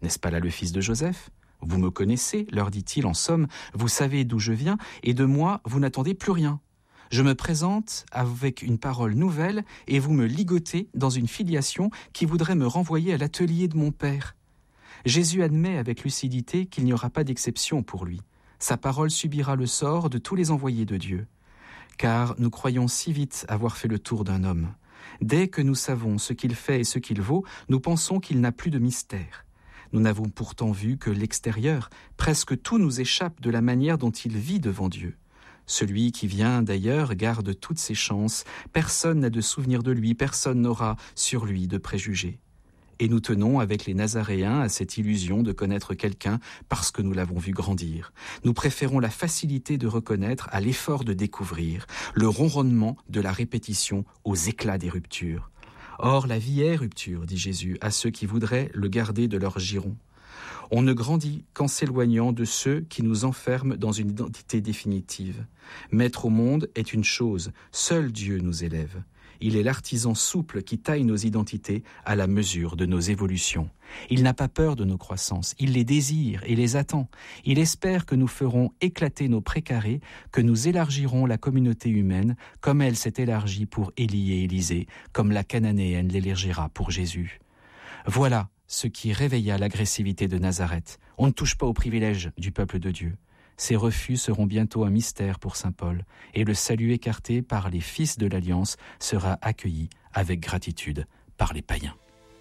N'est-ce pas là le fils de Joseph ? Vous me connaissez, leur dit-il, en somme, vous savez d'où je viens, et de moi vous n'attendez plus rien. Je me présente avec une parole nouvelle, et vous me ligotez dans une filiation qui voudrait me renvoyer à l'atelier de mon père. Jésus admet avec lucidité qu'il n'y aura pas d'exception pour lui. Sa parole subira le sort de tous les envoyés de Dieu. Car nous croyons si vite avoir fait le tour d'un homme. Dès que nous savons ce qu'il fait et ce qu'il vaut, nous pensons qu'il n'a plus de mystère. Nous n'avons pourtant vu que l'extérieur, presque tout nous échappe de la manière dont il vit devant Dieu. Celui qui vient d'ailleurs garde toutes ses chances, personne n'a de souvenir de lui, personne n'aura sur lui de préjugés. Et nous tenons avec les Nazaréens à cette illusion de connaître quelqu'un parce que nous l'avons vu grandir. Nous préférons la facilité de reconnaître à l'effort de découvrir, le ronronnement de la répétition aux éclats des ruptures. Or, la vie est rupture, dit Jésus, à ceux qui voudraient le garder de leur giron. On ne grandit qu'en s'éloignant de ceux qui nous enferment dans une identité définitive. Mettre au monde est une chose, seul Dieu nous élève. Il est l'artisan souple qui taille nos identités à la mesure de nos évolutions. Il n'a pas peur de nos croissances, il les désire et les attend. Il espère que nous ferons éclater nos précarés, que nous élargirons la communauté humaine comme elle s'est élargie pour Élie et Élisée, comme la Cananéenne l'élargira pour Jésus. Voilà ce qui réveilla l'agressivité de Nazareth. On ne touche pas aux privilèges du peuple de Dieu. Ces refus seront bientôt un mystère pour saint Paul, et le salut écarté par les fils de l'Alliance sera accueilli avec gratitude par les païens.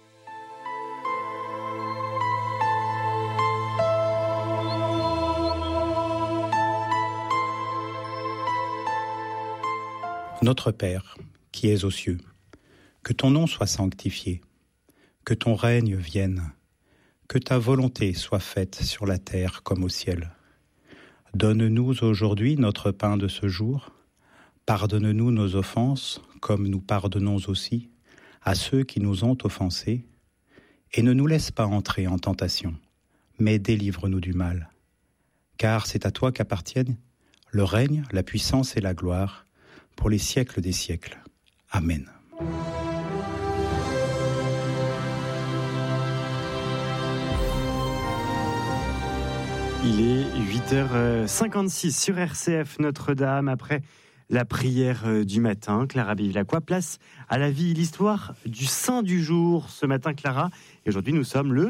Notre Père, qui es aux cieux, que ton nom soit sanctifié, que ton règne vienne, que ta volonté soit faite sur la terre comme au ciel. Donne-nous aujourd'hui notre pain de ce jour. Pardonne-nous nos offenses, comme nous pardonnons aussi à ceux qui nous ont offensés. Et ne nous laisse pas entrer en tentation, mais délivre-nous du mal. Car c'est à toi qu'appartiennent le règne, la puissance et la gloire, pour les siècles des siècles. Amen. Il est 8h56 sur RCF Notre-Dame, après la prière du matin. Clara Bevilacqua, place à la vie et l'histoire du saint du jour ce matin, Clara. Et aujourd'hui, nous sommes le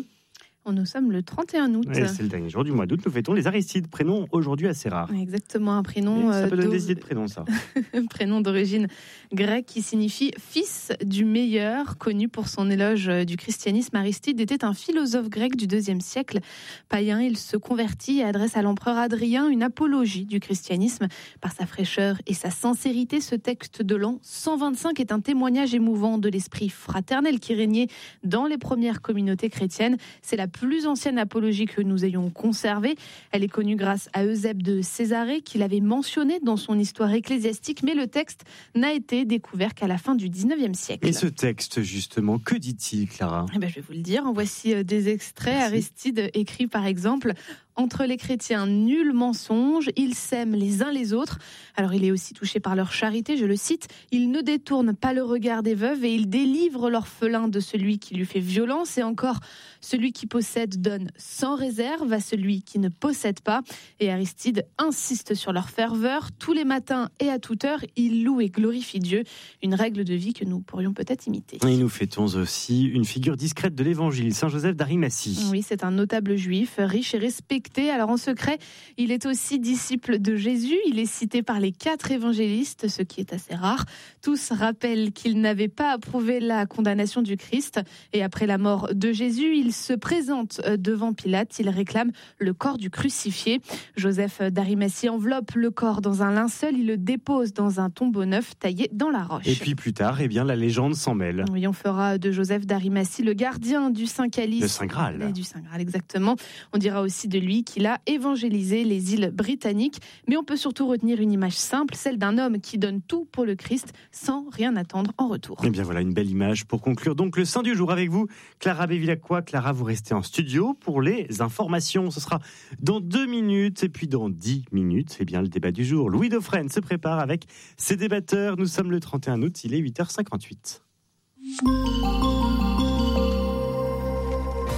31 août. Et c'est le dernier jour du mois d'août. Nous fêtons les Aristides, prénom aujourd'hui assez rare. Exactement, un prénom. Ça peut donner des idées de prénom, ça. Prénom d'origine grecque qui signifie fils du meilleur, connu pour son éloge du christianisme. Aristide était un philosophe grec du IIe siècle. Païen, il se convertit et adresse à l'empereur Adrien une apologie du christianisme. Par sa fraîcheur et sa sincérité, ce texte de l'an 125 est un témoignage émouvant de l'esprit fraternel qui régnait dans les premières communautés chrétiennes. C'est la plus ancienne apologie que nous ayons conservée. Elle est connue grâce à Eusèbe de Césarée, qui l'avait mentionnée dans son histoire ecclésiastique, mais le texte n'a été découvert qu'à la fin du XIXe siècle. Et ce texte, justement, que dit-il, Clara ? Je vais vous le dire. En voici des extraits. Merci. Aristide écrit par exemple: entre les chrétiens, nul mensonge, ils s'aiment les uns les autres. Alors il est aussi touché par leur charité, je le cite: ils ne détournent pas le regard des veuves et ils délivrent l'orphelin de celui qui lui fait violence. Et encore, celui qui possède donne sans réserve à celui qui ne possède pas. Et Aristide insiste sur leur ferveur. Tous les matins et à toute heure, ils louent et glorifient Dieu. Une règle de vie que nous pourrions peut-être imiter. Et nous fêtons aussi une figure discrète de l'évangile, Saint Joseph d'Arimathie. Oui, c'est un notable juif, riche et respecté. Alors en secret, il est aussi disciple de Jésus. Il est cité par les 4 évangélistes, ce qui est assez rare. Tous rappellent qu'il n'avait pas approuvé la condamnation du Christ. Et après la mort de Jésus, il se présente devant Pilate. Il réclame le corps du crucifié. Joseph d'Arimathie enveloppe le corps dans un linceul. Il le dépose dans un tombeau neuf taillé dans la roche. Et puis plus tard, la légende s'en mêle. Oui, on fera de Joseph d'Arimathie le gardien du Saint-Calice. Le Saint Graal. Et du Saint Graal, exactement. On dira aussi de lui qu'il a évangélisé les îles britanniques. Mais on peut surtout retenir une image simple, celle d'un homme qui donne tout pour le Christ sans rien attendre en retour. Et bien voilà, une belle image pour conclure donc le Saint du jour avec vous, Clara Bevilacqua. Clara, vous restez en studio pour les informations. Ce sera dans 2 minutes. Et puis dans 10 minutes, le débat du jour. Louis Dauphren se prépare avec ses débatteurs. Nous sommes le 31 août, il est 8h58.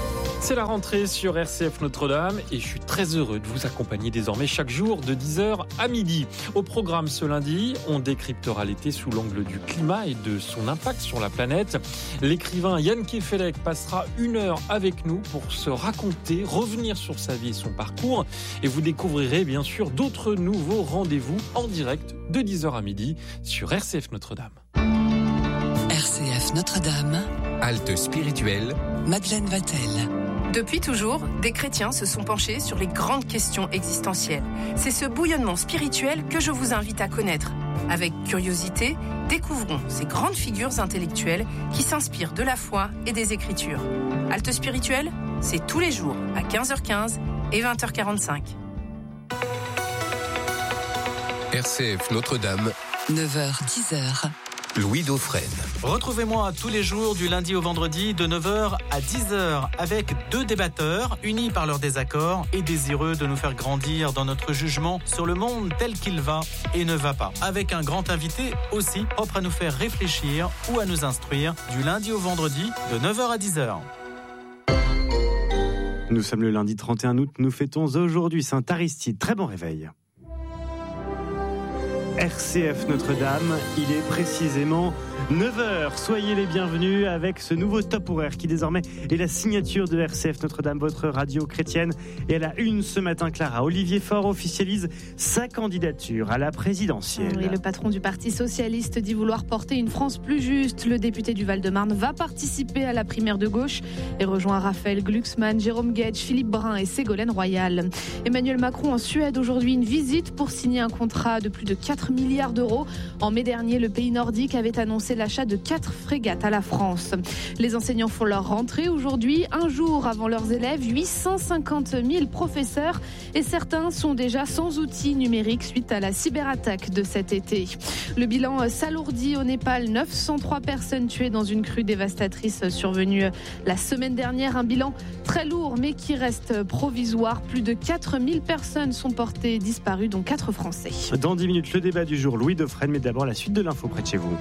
C'est la rentrée sur RCF Notre-Dame et je suis très heureux de vous accompagner désormais chaque jour de 10h à midi. Au programme ce lundi, on décryptera l'été sous l'angle du climat et de son impact sur la planète. L'écrivain Jan Kefelec passera 1 heure avec nous pour se raconter, revenir sur sa vie et son parcours. Et vous découvrirez bien sûr d'autres nouveaux rendez-vous en direct de 10h à midi sur RCF Notre-Dame. RCF Notre-Dame. Halte spirituelle. Madeleine Vatel. Depuis toujours, des chrétiens se sont penchés sur les grandes questions existentielles. C'est ce bouillonnement spirituel que je vous invite à connaître. Avec curiosité, découvrons ces grandes figures intellectuelles qui s'inspirent de la foi et des Écritures. Halte spirituelle, c'est tous les jours à 15h15 et 20h45. RCF Notre-Dame. 9h-10h. Louis Dauphren. Retrouvez-moi tous les jours du lundi au vendredi de 9h à 10h avec 2 débatteurs unis par leurs désaccords et désireux de nous faire grandir dans notre jugement sur le monde tel qu'il va et ne va pas. Avec un grand invité aussi propre à nous faire réfléchir ou à nous instruire du lundi au vendredi de 9h à 10h. Nous sommes le lundi 31 août, nous fêtons aujourd'hui Saint Aristide. Très bon réveil. RCF Notre-Dame, il est précisément 9h. Soyez les bienvenus avec ce nouveau top horaire qui désormais est la signature de RCF Notre-Dame, votre radio chrétienne. Et à la une ce matin, Clara, Olivier Faure officialise sa candidature à la présidentielle. Oui, le patron du Parti Socialiste dit vouloir porter une France plus juste. Le député du Val-de-Marne va participer à la primaire de gauche et rejoint Raphaël Glucksmann, Jérôme Guedj, Philippe Brun et Ségolène Royal. Emmanuel Macron en Suède aujourd'hui, une visite pour signer un contrat de plus de 4 milliards d'euros. En mai dernier, le pays nordique avait annoncé l'achat de 4 frégates à la France. Les enseignants font leur rentrée aujourd'hui, un jour avant leurs élèves. 850 000 professeurs et certains sont déjà sans outils numériques suite à la cyberattaque de cet été. Le bilan s'alourdit au Népal. 903 personnes tuées dans une crue dévastatrice survenue la semaine dernière. Un bilan très lourd mais qui reste provisoire. Plus de 4000 personnes sont portées disparues, dont 4 Français. Dans 10 minutes, le débat du jour, Louis Dauphren, mais d'abord la suite de l'info près de chez vous.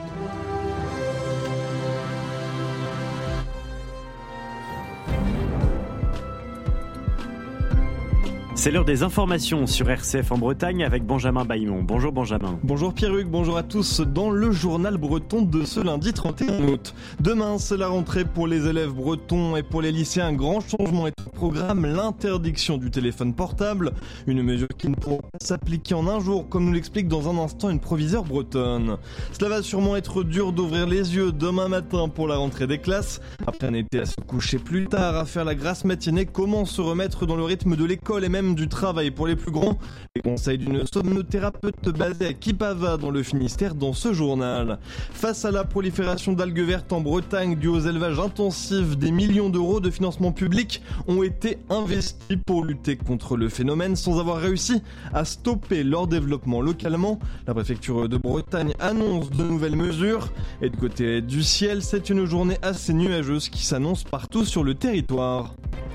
C'est l'heure des informations sur RCF en Bretagne avec Benjamin Baillemont. Bonjour Benjamin. Bonjour Pierruc, bonjour à tous dans le journal breton de ce lundi 31 août. Demain, c'est la rentrée pour les élèves bretons et pour les lycéens. Un grand changement est au programme, l'interdiction du téléphone portable. Une mesure qui ne pourra pas s'appliquer en un jour, comme nous l'explique dans un instant une proviseure bretonne. Cela va sûrement être dur d'ouvrir les yeux demain matin pour la rentrée des classes. Après un été à se coucher plus tard, à faire la grasse matinée, comment se remettre dans le rythme de l'école et même du travail pour les plus grands? Les conseils d'une somnothérapeute basée à Kipava dans le Finistère dans ce journal. Face à la prolifération d'algues vertes en Bretagne due aux élevages intensifs, des millions d'euros de financement public ont été investis pour lutter contre le phénomène sans avoir réussi à stopper leur développement localement. La préfecture de Bretagne annonce de nouvelles mesures et du côté du ciel, c'est une journée assez nuageuse qui s'annonce partout sur le territoire.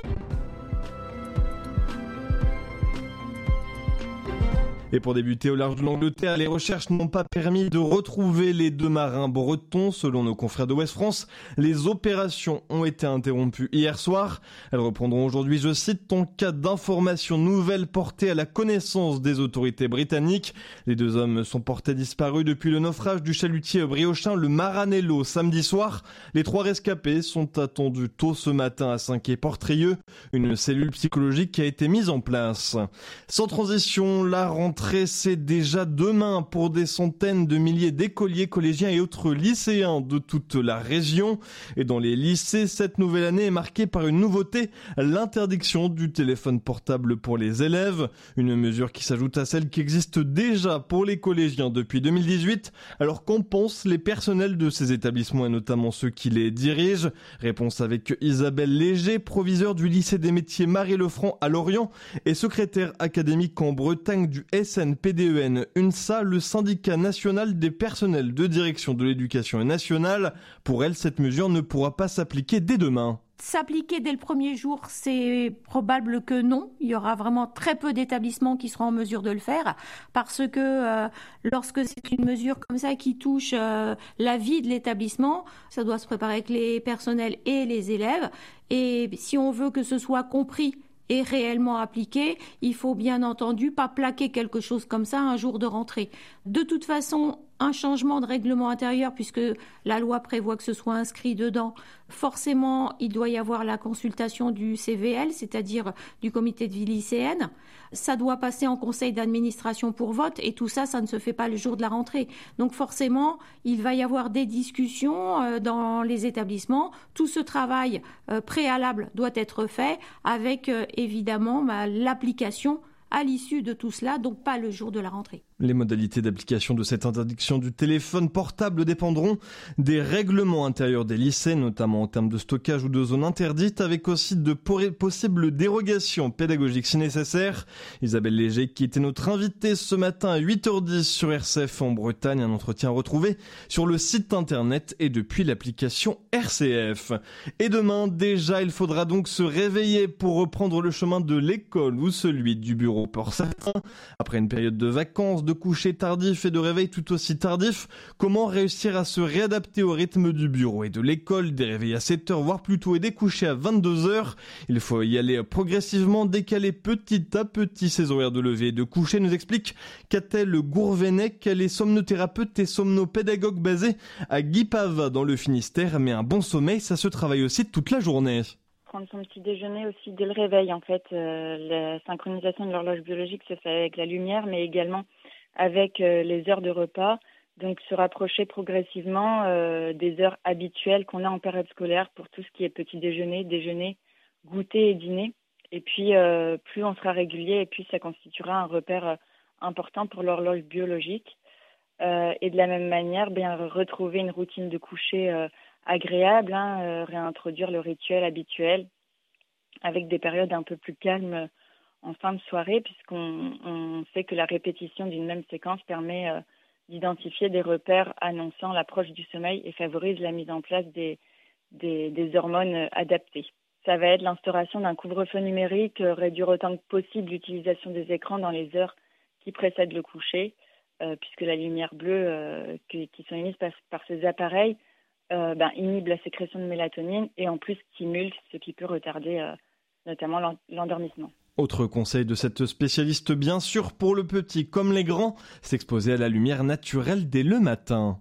Et pour débuter au large de l'Angleterre, les recherches n'ont pas permis de retrouver les 2 marins bretons. Selon nos confrères de Ouest France, les opérations ont été interrompues hier soir. Elles reprendront aujourd'hui, je cite, en cas d'informations nouvelles portées à la connaissance des autorités britanniques. Les 2 hommes sont portés disparus depuis le naufrage du chalutier briochin le Maranello samedi soir. Les 3 rescapés sont attendus tôt ce matin à Saint-Quay-Portrieux. Une cellule psychologique qui a été mise en place. Sans transition, la rentrée, c'est déjà demain pour des centaines de milliers d'écoliers, collégiens et autres lycéens de toute la région. Et dans les lycées, cette nouvelle année est marquée par une nouveauté, l'interdiction du téléphone portable pour les élèves. Une mesure qui s'ajoute à celle qui existe déjà pour les collégiens depuis 2018. Alors qu'en pensent les personnels de ces établissements et notamment ceux qui les dirigent? Réponse avec Isabelle Léger, proviseure du lycée des métiers Marie-Lefranc à Lorient et secrétaire académique en Bretagne du SNPDEN UNSA, le syndicat national des personnels de direction de l'éducation nationale. Pour elle, cette mesure ne pourra pas s'appliquer dès demain. s'appliquer dès le premier jour, c'est probable que non. Il y aura vraiment très peu d'établissements qui seront en mesure de le faire parce que lorsque c'est une mesure comme ça qui touche la vie de l'établissement, ça doit se préparer avec les personnels et les élèves. Et si on veut que ce soit compris et réellement appliqué, il faut bien entendu pas plaquer quelque chose comme ça un jour de rentrée. De toute façon, un changement de règlement intérieur, puisque la loi prévoit que ce soit inscrit dedans, forcément, il doit y avoir la consultation du CVL, c'est-à-dire du comité de vie lycéenne. Ça doit passer en conseil d'administration pour vote, et tout ça, ça ne se fait pas le jour de la rentrée. Donc forcément, il va y avoir des discussions dans les établissements. Tout ce travail préalable doit être fait avec, évidemment, l'application à l'issue de tout cela, donc pas le jour de la rentrée. Les modalités d'application de cette interdiction du téléphone portable dépendront des règlements intérieurs des lycées, notamment en termes de stockage ou de zones interdites, avec aussi de possibles dérogations pédagogiques si nécessaire. Isabelle Léger, qui était notre invitée ce matin à 8h10 sur RCF en Bretagne, un entretien retrouvé sur le site internet et depuis l'application RCF. Et demain, déjà, il faudra donc se réveiller pour reprendre le chemin de l'école ou celui du bureau pour certains. Après une période de vacances, de coucher tardif et de réveil tout aussi tardif, comment réussir à se réadapter au rythme du bureau et de l'école, des réveils à 7h, voire plutôt et des couchers à 22h. Il faut y aller progressivement, décaler petit à petit ses horaires de lever et de coucher, nous explique Catel Gourvenec. Elle est somnothérapeute et somnopédagogue basée à Guipava dans le Finistère, mais un bon sommeil, ça se travaille aussi toute la journée. Prendre son petit déjeuner aussi dès le réveil, en fait. La synchronisation de l'horloge biologique se fait avec la lumière, mais également avec les heures de repas. Donc se rapprocher progressivement des heures habituelles qu'on a en période scolaire pour tout ce qui est petit déjeuner, déjeuner, goûter et dîner. Et puis plus on sera régulier, et plus ça constituera un repère important pour l'horloge biologique. Et de la même manière, bien retrouver une routine de coucher agréable, réintroduire le rituel habituel avec des périodes un peu plus calmes en fin de soirée, puisqu'on sait que la répétition d'une même séquence permet d'identifier des repères annonçant l'approche du sommeil et favorise la mise en place des hormones adaptées. Ça va être l'instauration d'un couvre-feu numérique, réduire autant que possible l'utilisation des écrans dans les heures qui précèdent le coucher, puisque la lumière bleue qui sont émises par ces appareils inhibe la sécrétion de mélatonine et en plus stimule ce qui peut retarder notamment l'endormissement. Autre conseil de cette spécialiste, bien sûr, pour le petit comme les grands, s'exposer à la lumière naturelle dès le matin.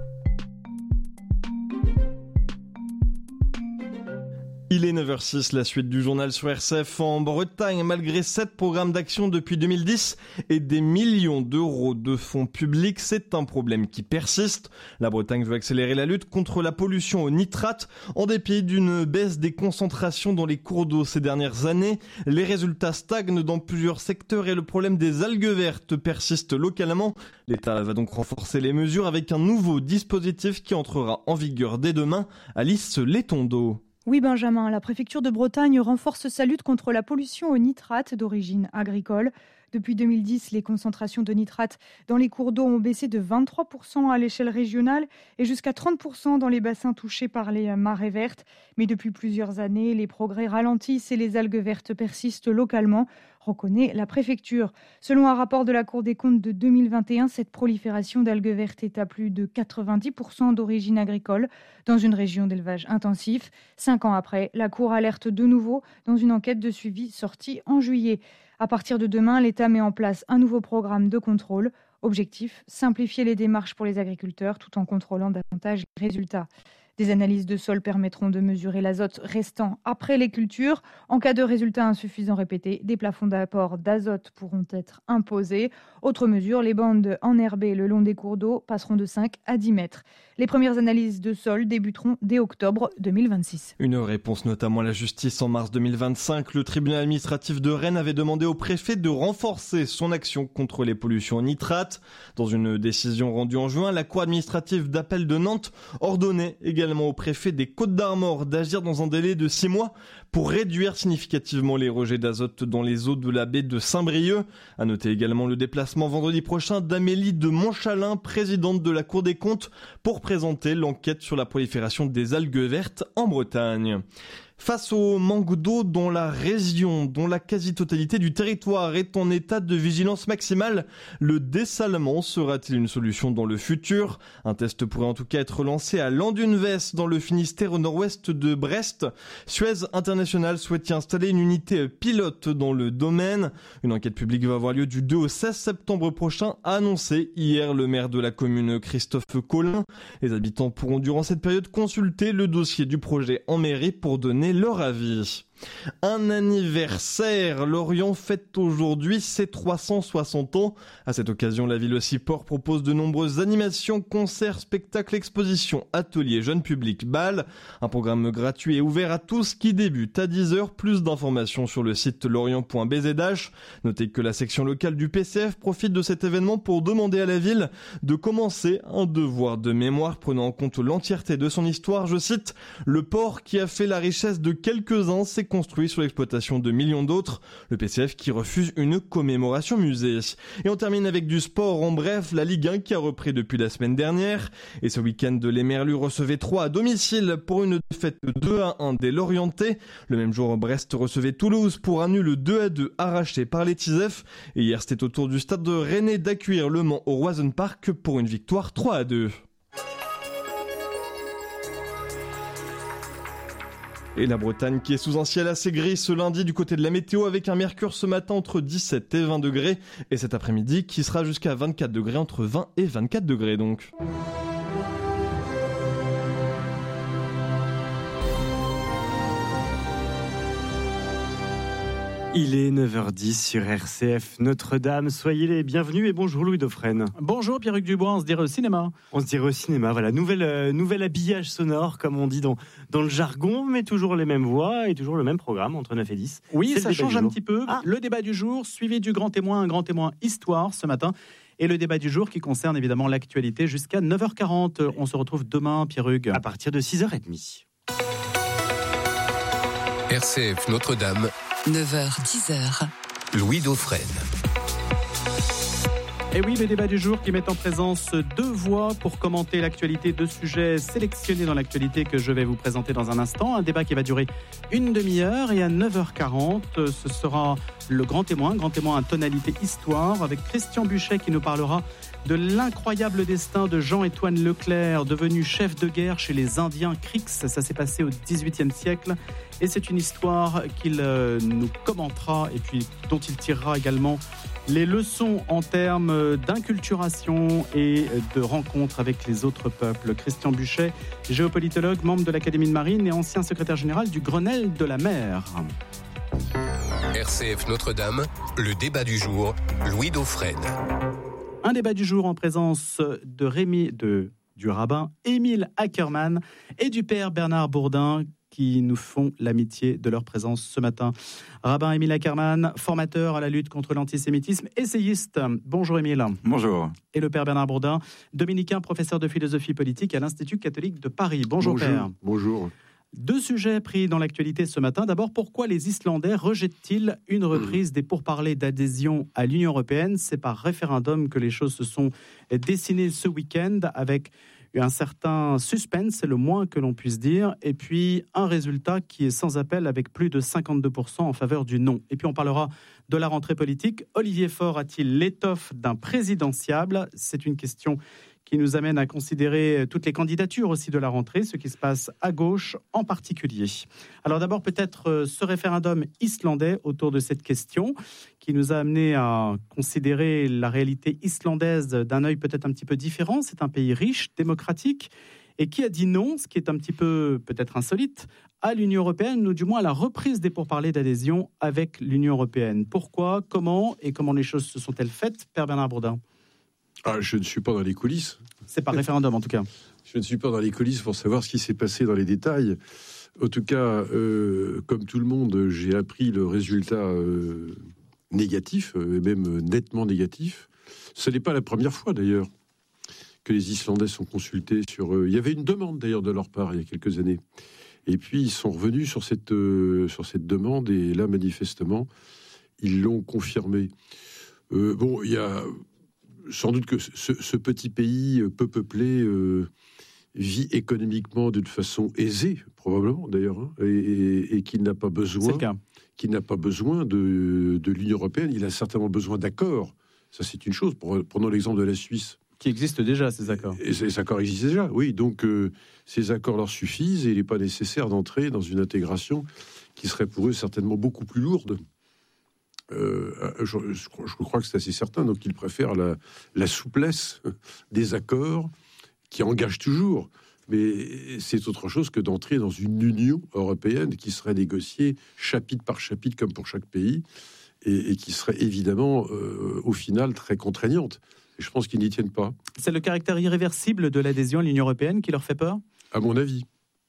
Il est 9h06, la suite du journal sur RCF en Bretagne. Malgré 7 programmes d'action depuis 2010 et des millions d'euros de fonds publics, c'est un problème qui persiste. La Bretagne veut accélérer la lutte contre la pollution au nitrate. En dépit d'une baisse des concentrations dans les cours d'eau ces dernières années, les résultats stagnent dans plusieurs secteurs et le problème des algues vertes persiste localement. L'État va donc renforcer les mesures avec un nouveau dispositif qui entrera en vigueur dès demain. Alice Letondo. Oui Benjamin, la préfecture de Bretagne renforce sa lutte contre la pollution au nitrate d'origine agricole. Depuis 2010, les concentrations de nitrate dans les cours d'eau ont baissé de 23% à l'échelle régionale et jusqu'à 30% dans les bassins touchés par les marées vertes. Mais depuis plusieurs années, les progrès ralentissent et les algues vertes persistent localement, reconnaît la préfecture. Selon un rapport de la Cour des comptes de 2021, cette prolifération d'algues vertes est à plus de 90% d'origine agricole dans une région d'élevage intensif. 5 ans après, la Cour alerte de nouveau dans une enquête de suivi sortie en juillet. À partir de demain, l'État met en place un nouveau programme de contrôle. Objectif, simplifier les démarches pour les agriculteurs tout en contrôlant davantage les résultats. Des analyses de sol permettront de mesurer l'azote restant après les cultures. En cas de résultats insuffisants répétés, des plafonds d'apport d'azote pourront être imposés. Autre mesure, les bandes enherbées le long des cours d'eau passeront de 5 à 10 mètres. Les premières analyses de sol débuteront dès octobre 2026. Une réponse notamment à la justice en mars 2025. Le tribunal administratif de Rennes avait demandé au préfet de renforcer son action contre les pollutions au nitrate. Dans une décision rendue en juin, la cour administrative d'appel de Nantes ordonnait également au préfet des Côtes-d'Armor d'agir dans un délai de 6 mois pour réduire significativement les rejets d'azote dans les eaux de la baie de Saint-Brieuc. À noter également le déplacement vendredi prochain d'Amélie de Montchalin, présidente de la Cour des comptes, pour présenter l'enquête sur la prolifération des algues vertes en Bretagne. Face au manque d'eau dans la région, dont la quasi-totalité du territoire est en état de vigilance maximale, le dessalement sera-t-il une solution dans le futur ? Un test pourrait en tout cas être lancé à Landunvès, dans le Finistère au nord-ouest de Brest. Suez International souhaite y installer une unité pilote dans le domaine. Une enquête publique va avoir lieu du 2 au 16 septembre prochain, a annoncé hier le maire de la commune Christophe Collin. Les habitants pourront durant cette période consulter le dossier du projet en mairie pour donner leur avis. Un anniversaire, Lorient fête aujourd'hui ses 360 ans. À cette occasion, la ville Ociport propose de nombreuses animations, concerts, spectacles, expositions, ateliers, jeunes publics, bals. Un programme gratuit et ouvert à tous qui débute à 10h. Plus d'informations sur le site lorient.bzh. Notez que la section locale du PCF profite de cet événement pour demander à la ville de commencer un devoir de mémoire prenant en compte l'entièreté de son histoire. Je cite, « Le port qui a fait la richesse de quelques-uns s'est construit sur l'exploitation de millions d'autres. Le PCF qui refuse une commémoration musée. » Et on termine avec du sport. En bref, la Ligue 1 qui a repris depuis la semaine dernière. Et ce week-end, les Merlus recevaient 3 à domicile pour une défaite 2-1 des Lorientais. Le même jour, Brest recevait Toulouse pour un nul 2-2 arraché par les Tisef. Et hier, c'était au tour du stade de Rennais d'accueillir Le Mans au Roison Park pour une victoire 3-2. Et la Bretagne qui est sous un ciel assez gris ce lundi du côté de la météo avec un mercure ce matin entre 17 et 20 degrés et cet après-midi qui sera jusqu'à 24 degrés, entre 20 et 24 degrés donc. Il est 9h10 sur RCF Notre-Dame. Soyez les bienvenus et bonjour Louis Dauphren. Bonjour Pierre-Hugues Dubois, on se dirait au cinéma. On se dirait au cinéma, voilà, nouvel habillage sonore comme on dit dans le jargon, mais toujours les mêmes voix et toujours le même programme entre 9 et 10. Oui, ça change un petit peu. Le débat du jour, suivi du grand témoin, un grand témoin histoire ce matin. Et le débat du jour qui concerne évidemment l'actualité jusqu'à 9h40. On se retrouve demain, Pierre-Hugues. À partir de 6h30. RCF Notre-Dame. 9h-10h. Louis Dauphren. Et oui, le débat du jour qui met en présence 2 voix pour commenter l'actualité, 2 sujets sélectionnés dans l'actualité que je vais vous présenter dans un instant. Un débat qui va durer une demi-heure et à 9h40, ce sera le grand témoin à tonalité histoire avec Christian Buchet qui nous parlera de l'incroyable destin de Jean-Étoine Leclerc, devenu chef de guerre chez les Indiens Creeks. Ça s'est passé au XVIIIe siècle et c'est une histoire qu'il nous commentera et puis dont il tirera également les leçons en termes d'inculturation et de rencontre avec les autres peuples. Christian Buchet, géopolitologue, membre de l'Académie de Marine et ancien secrétaire général du Grenelle de la mer. RCF Notre-Dame, le débat du jour, Louis Dauphren. Un débat du jour en présence du rabbin Émile Ackermann et du père Bernard Bourdin qui nous font l'amitié de leur présence ce matin. Rabbin Émile Ackermann, formateur à la lutte contre l'antisémitisme, essayiste. Bonjour Émile. Bonjour. Et le père Bernard Bourdin, dominicain, professeur de philosophie politique à l'Institut catholique de Paris. Bonjour père. Bonjour. 2 sujets pris dans l'actualité ce matin. D'abord, pourquoi les Islandais rejettent-ils une reprise des pourparlers d'adhésion à l'Union européenne ? C'est par référendum que les choses se sont dessinées ce week-end avec un certain suspense, c'est le moins que l'on puisse dire, et puis un résultat qui est sans appel avec plus de 52% en faveur du non. Et puis on parlera de la rentrée politique. Olivier Faure a-t-il l'étoffe d'un présidentiable ? C'est une question qui nous amène à considérer toutes les candidatures aussi de la rentrée, ce qui se passe à gauche en particulier. Alors d'abord peut-être ce référendum islandais autour de cette question qui nous a amené à considérer la réalité islandaise d'un œil peut-être un petit peu différent. C'est un pays riche, démocratique, et qui a dit non, ce qui est un petit peu peut-être insolite, à l'Union européenne, ou du moins à la reprise des pourparlers d'adhésion avec l'Union européenne. Pourquoi, comment et comment les choses se sont-elles faites, Père Bernard Bourdin ? Je ne suis pas dans les coulisses. C'est par référendum en tout cas. Je ne suis pas dans les coulisses pour savoir ce qui s'est passé dans les détails. En tout cas, comme tout le monde, j'ai appris le résultat négatif, et même nettement négatif. Ce n'est pas la première fois d'ailleurs que les Islandais sont consultés sur... Il y avait une demande d'ailleurs de leur part il y a quelques années. Et puis ils sont revenus sur cette demande et là manifestement, ils l'ont confirmé. Il y a... Sans doute que ce petit pays peu peuplé vit économiquement d'une façon aisée, probablement d'ailleurs, hein, et qui n'a pas besoin, c'est le cas. Qui n'a pas besoin de l'Union européenne. Il a certainement besoin d'accords. Ça, c'est une chose. Prenons l'exemple de la Suisse. Qui existent déjà, ces accords. Et ces accords existent déjà, oui. Donc, ces accords leur suffisent et il n'est pas nécessaire d'entrer dans une intégration qui serait pour eux certainement beaucoup plus lourde. Je crois que c'est assez certain. Donc, ils préfèrent la souplesse des accords qui engagent toujours. Mais c'est autre chose que d'entrer dans une Union européenne qui serait négociée chapitre par chapitre, comme pour chaque pays, et qui serait évidemment, au final, très contraignante. Et je pense qu'ils n'y tiennent pas. C'est le caractère irréversible de l'adhésion à l'Union européenne qui leur fait peur ? À mon avis.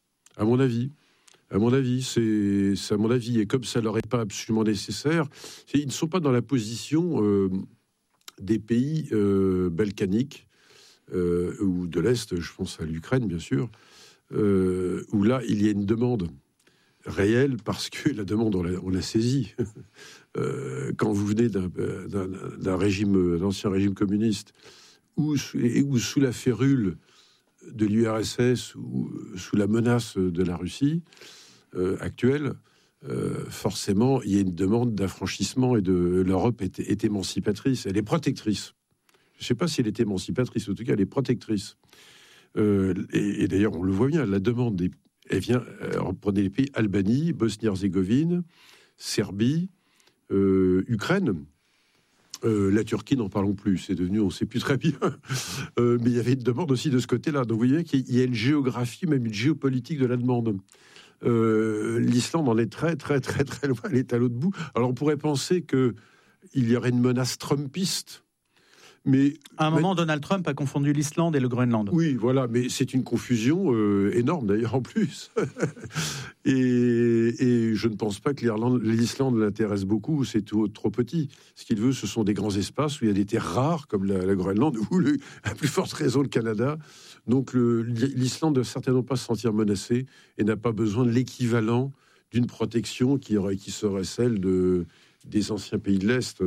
C'est à mon avis. Et comme ça leur est pas absolument nécessaire, ils ne sont pas dans la position des pays balkaniques, ou de l'Est, je pense à l'Ukraine, bien sûr, où là, il y a une demande réelle, parce que la demande, on l'a saisie. Quand vous venez d'un régime, d'ancien régime communiste, ou sous la férule de l'URSS, ou sous la menace de la Russie actuelle, forcément, il y a une demande d'affranchissement, et l'Europe est émancipatrice, elle est protectrice. Je ne sais pas si elle est émancipatrice, en tout cas, elle est protectrice. Et d'ailleurs, on le voit bien, la demande, elle vient, prenez les pays, Albanie, Bosnie-Herzégovine, Serbie, Ukraine, la Turquie, n'en parlons plus, c'est devenu, on ne sait plus très bien, mais il y avait une demande aussi de ce côté-là. Donc vous voyez qu'il y a une géographie, même une géopolitique de la demande. L'Islande en est très, très, très, très loin, elle est à l'autre bout. Alors on pourrait penser qu'il y aurait une menace trumpiste. Mais à un moment, Donald Trump a confondu l'Islande et le Groenland. Oui, voilà, mais c'est une confusion énorme d'ailleurs en plus. et je ne pense pas que l'Islande l'intéresse beaucoup, c'est trop petit. Ce qu'il veut, ce sont des grands espaces où il y a des terres rares, comme la Groenland, ou à plus forte raison le Canada. Donc l'Islande ne doit certainement pas se sentir menacée et n'a pas besoin de l'équivalent d'une protection qui serait celle des anciens pays de l'Est,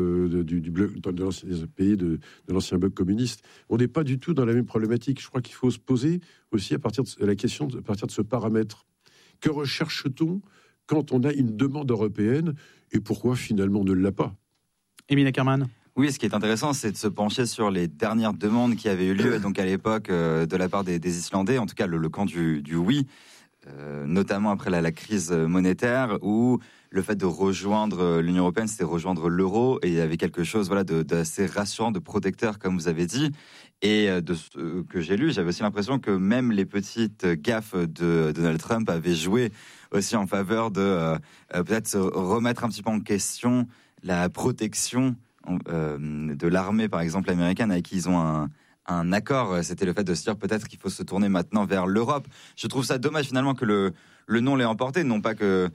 des pays de l'ancien bloc communiste. On n'est pas du tout dans la même problématique. Je crois qu'il faut se poser aussi à partir de ce paramètre. Que recherche-t-on quand on a une demande européenne, et pourquoi finalement on ne l'a pas ? Émile Ackermann. Oui, ce qui est intéressant, c'est de se pencher sur les dernières demandes qui avaient eu lieu donc à l'époque de la part des Islandais, en tout cas le camp du oui, notamment après la crise monétaire, où le fait de rejoindre l'Union européenne, c'était rejoindre l'euro, et il y avait quelque chose d'assez rassurant, de protecteur, comme vous avez dit. Et de ce que j'ai lu, j'avais aussi l'impression que même les petites gaffes de Donald Trump avaient joué aussi en faveur de peut-être remettre un petit peu en question la protection de l'armée, par exemple, américaine, avec qui ils ont un accord. C'était le fait de se dire peut-être qu'il faut se tourner maintenant vers l'Europe. Je trouve ça dommage finalement que le nom l'ait emporté, non pas que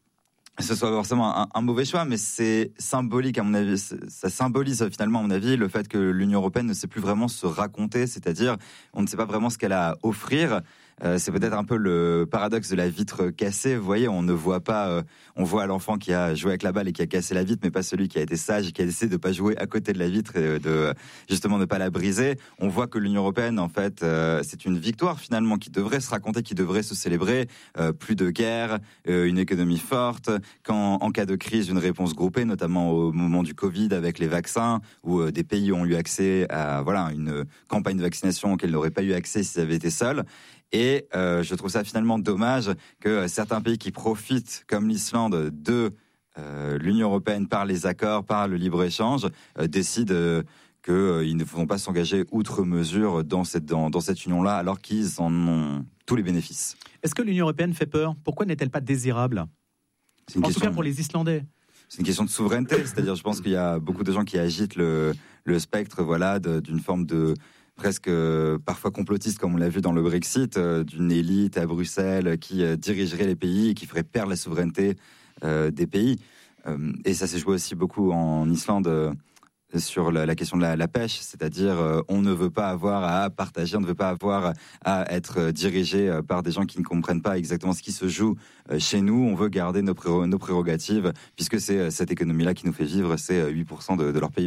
ce soit forcément un mauvais choix, mais c'est symbolique à mon avis. Ça symbolise finalement à mon avis le fait que l'Union européenne ne sait plus vraiment se raconter, c'est-à-dire on ne sait pas vraiment ce qu'elle a à offrir. C'est peut-être un peu le paradoxe de la vitre cassée. Vous voyez, on ne voit pas, on voit l'enfant qui a joué avec la balle et qui a cassé la vitre, mais pas celui qui a été sage et qui a essayé de ne pas jouer à côté de la vitre et de justement ne pas la briser. On voit que l'Union européenne, en fait, c'est une victoire finalement qui devrait se raconter, qui devrait se célébrer. Plus de guerre, une économie forte, en cas de crise, une réponse groupée, notamment au moment du Covid avec les vaccins, où des pays ont eu accès à une campagne de vaccination auquel ils n'auraient pas eu accès s'ils avaient été seuls. Et je trouve ça finalement dommage que certains pays qui profitent, comme l'Islande, de l'Union européenne par les accords, par le libre-échange, décident qu'ils ne vont pas s'engager outre mesure dans cette union-là, alors qu'ils en ont tous les bénéfices. Est-ce que l'Union européenne fait peur ? Pourquoi n'est-elle pas désirable ? En tout cas pour les Islandais. C'est une question de souveraineté, c'est-à-dire je pense qu'il y a beaucoup de gens qui agitent le spectre d'une forme de presque parfois complotiste, comme on l'a vu dans le Brexit, d'une élite à Bruxelles qui dirigerait les pays et qui ferait perdre la souveraineté des pays. Et ça s'est joué aussi beaucoup en Islande sur la question de la pêche, c'est-à-dire on ne veut pas avoir à partager, on ne veut pas avoir à être dirigé par des gens qui ne comprennent pas exactement ce qui se joue chez nous. On veut garder nos prérogatives, puisque c'est cette économie-là qui nous fait vivre, c'est 8% de leur PIB.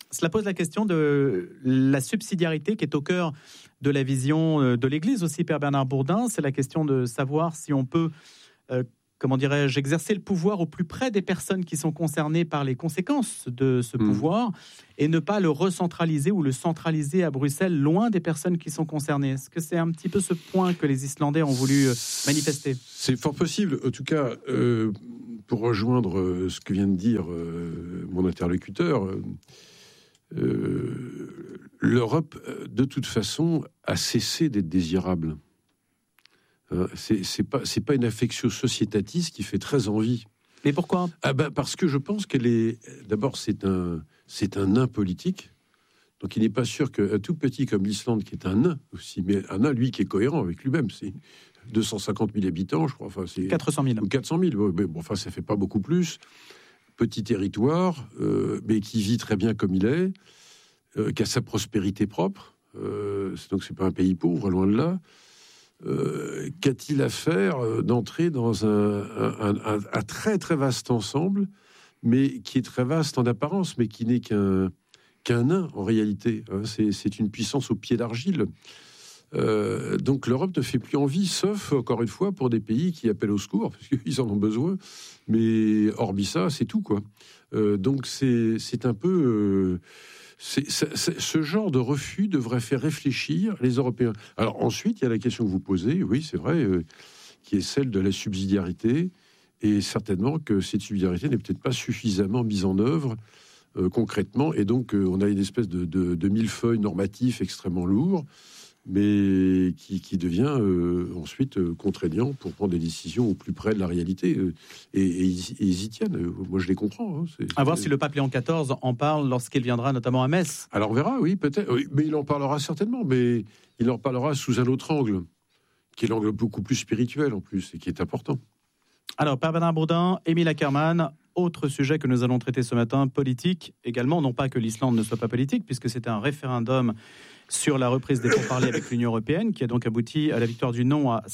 Cela pose la question de la subsidiarité qui est au cœur de la vision de l'Église aussi, Père Bernard Bourdin. C'est la question de savoir si on peut, exercer le pouvoir au plus près des personnes qui sont concernées par les conséquences de ce pouvoir et ne pas le recentraliser ou le centraliser à Bruxelles, loin des personnes qui sont concernées. Est-ce que c'est un petit peu ce point que les Islandais ont voulu manifester ? C'est fort possible. En tout cas, pour rejoindre ce que vient de dire mon interlocuteur, l'Europe, de toute façon, a cessé d'être désirable. C'est pas une affectio societatis qui fait très envie. Mais pourquoi ? Parce que je pense qu'elle est... D'abord, c'est un nain politique. Donc il n'est pas sûr qu'un tout petit comme l'Islande, qui est un nain aussi, mais un nain, lui, qui est cohérent avec lui-même, c'est 250 000 habitants, je crois. Enfin, c'est 400 000. Ou 400 000, mais bon, enfin, ça fait pas beaucoup plus. Petit territoire, mais qui vit très bien comme il est, qui a sa prospérité propre. Donc c'est pas un pays pauvre, loin de là. Qu'a-t-il à faire d'entrer dans un très très vaste ensemble, mais qui est très vaste en apparence, mais qui n'est qu'un nain en réalité. C'est une puissance au pied d'argile. Donc l'Europe ne fait plus envie, sauf encore une fois pour des pays qui appellent au secours parce qu'ils en ont besoin. Mais hormis ça, c'est tout quoi. Donc c'est un peu ce genre de refus devrait faire réfléchir les Européens. Alors ensuite, il y a la question que vous posez, oui, c'est vrai, qui est celle de la subsidiarité, et certainement que cette subsidiarité n'est peut-être pas suffisamment mise en œuvre concrètement, et donc on a une espèce de millefeuille normatif extrêmement lourd, mais qui devient ensuite contraignant pour prendre des décisions au plus près de la réalité. Et ils y tiennent. Moi, je les comprends. À voir si le pape Léon XIV en parle lorsqu'il viendra notamment à Metz. Alors on verra, oui, peut-être. Oui, mais il en parlera certainement, mais il en parlera sous un autre angle, qui est l'angle beaucoup plus spirituel en plus, et qui est important. Alors, Père Bernard Bourdin, Émile Ackermann, autre sujet que nous allons traiter ce matin, politique également. Non pas que l'Islande ne soit pas politique, puisque c'était un référendum sur la reprise des pourparlers avec l'Union européenne, qui a donc abouti à la victoire du non à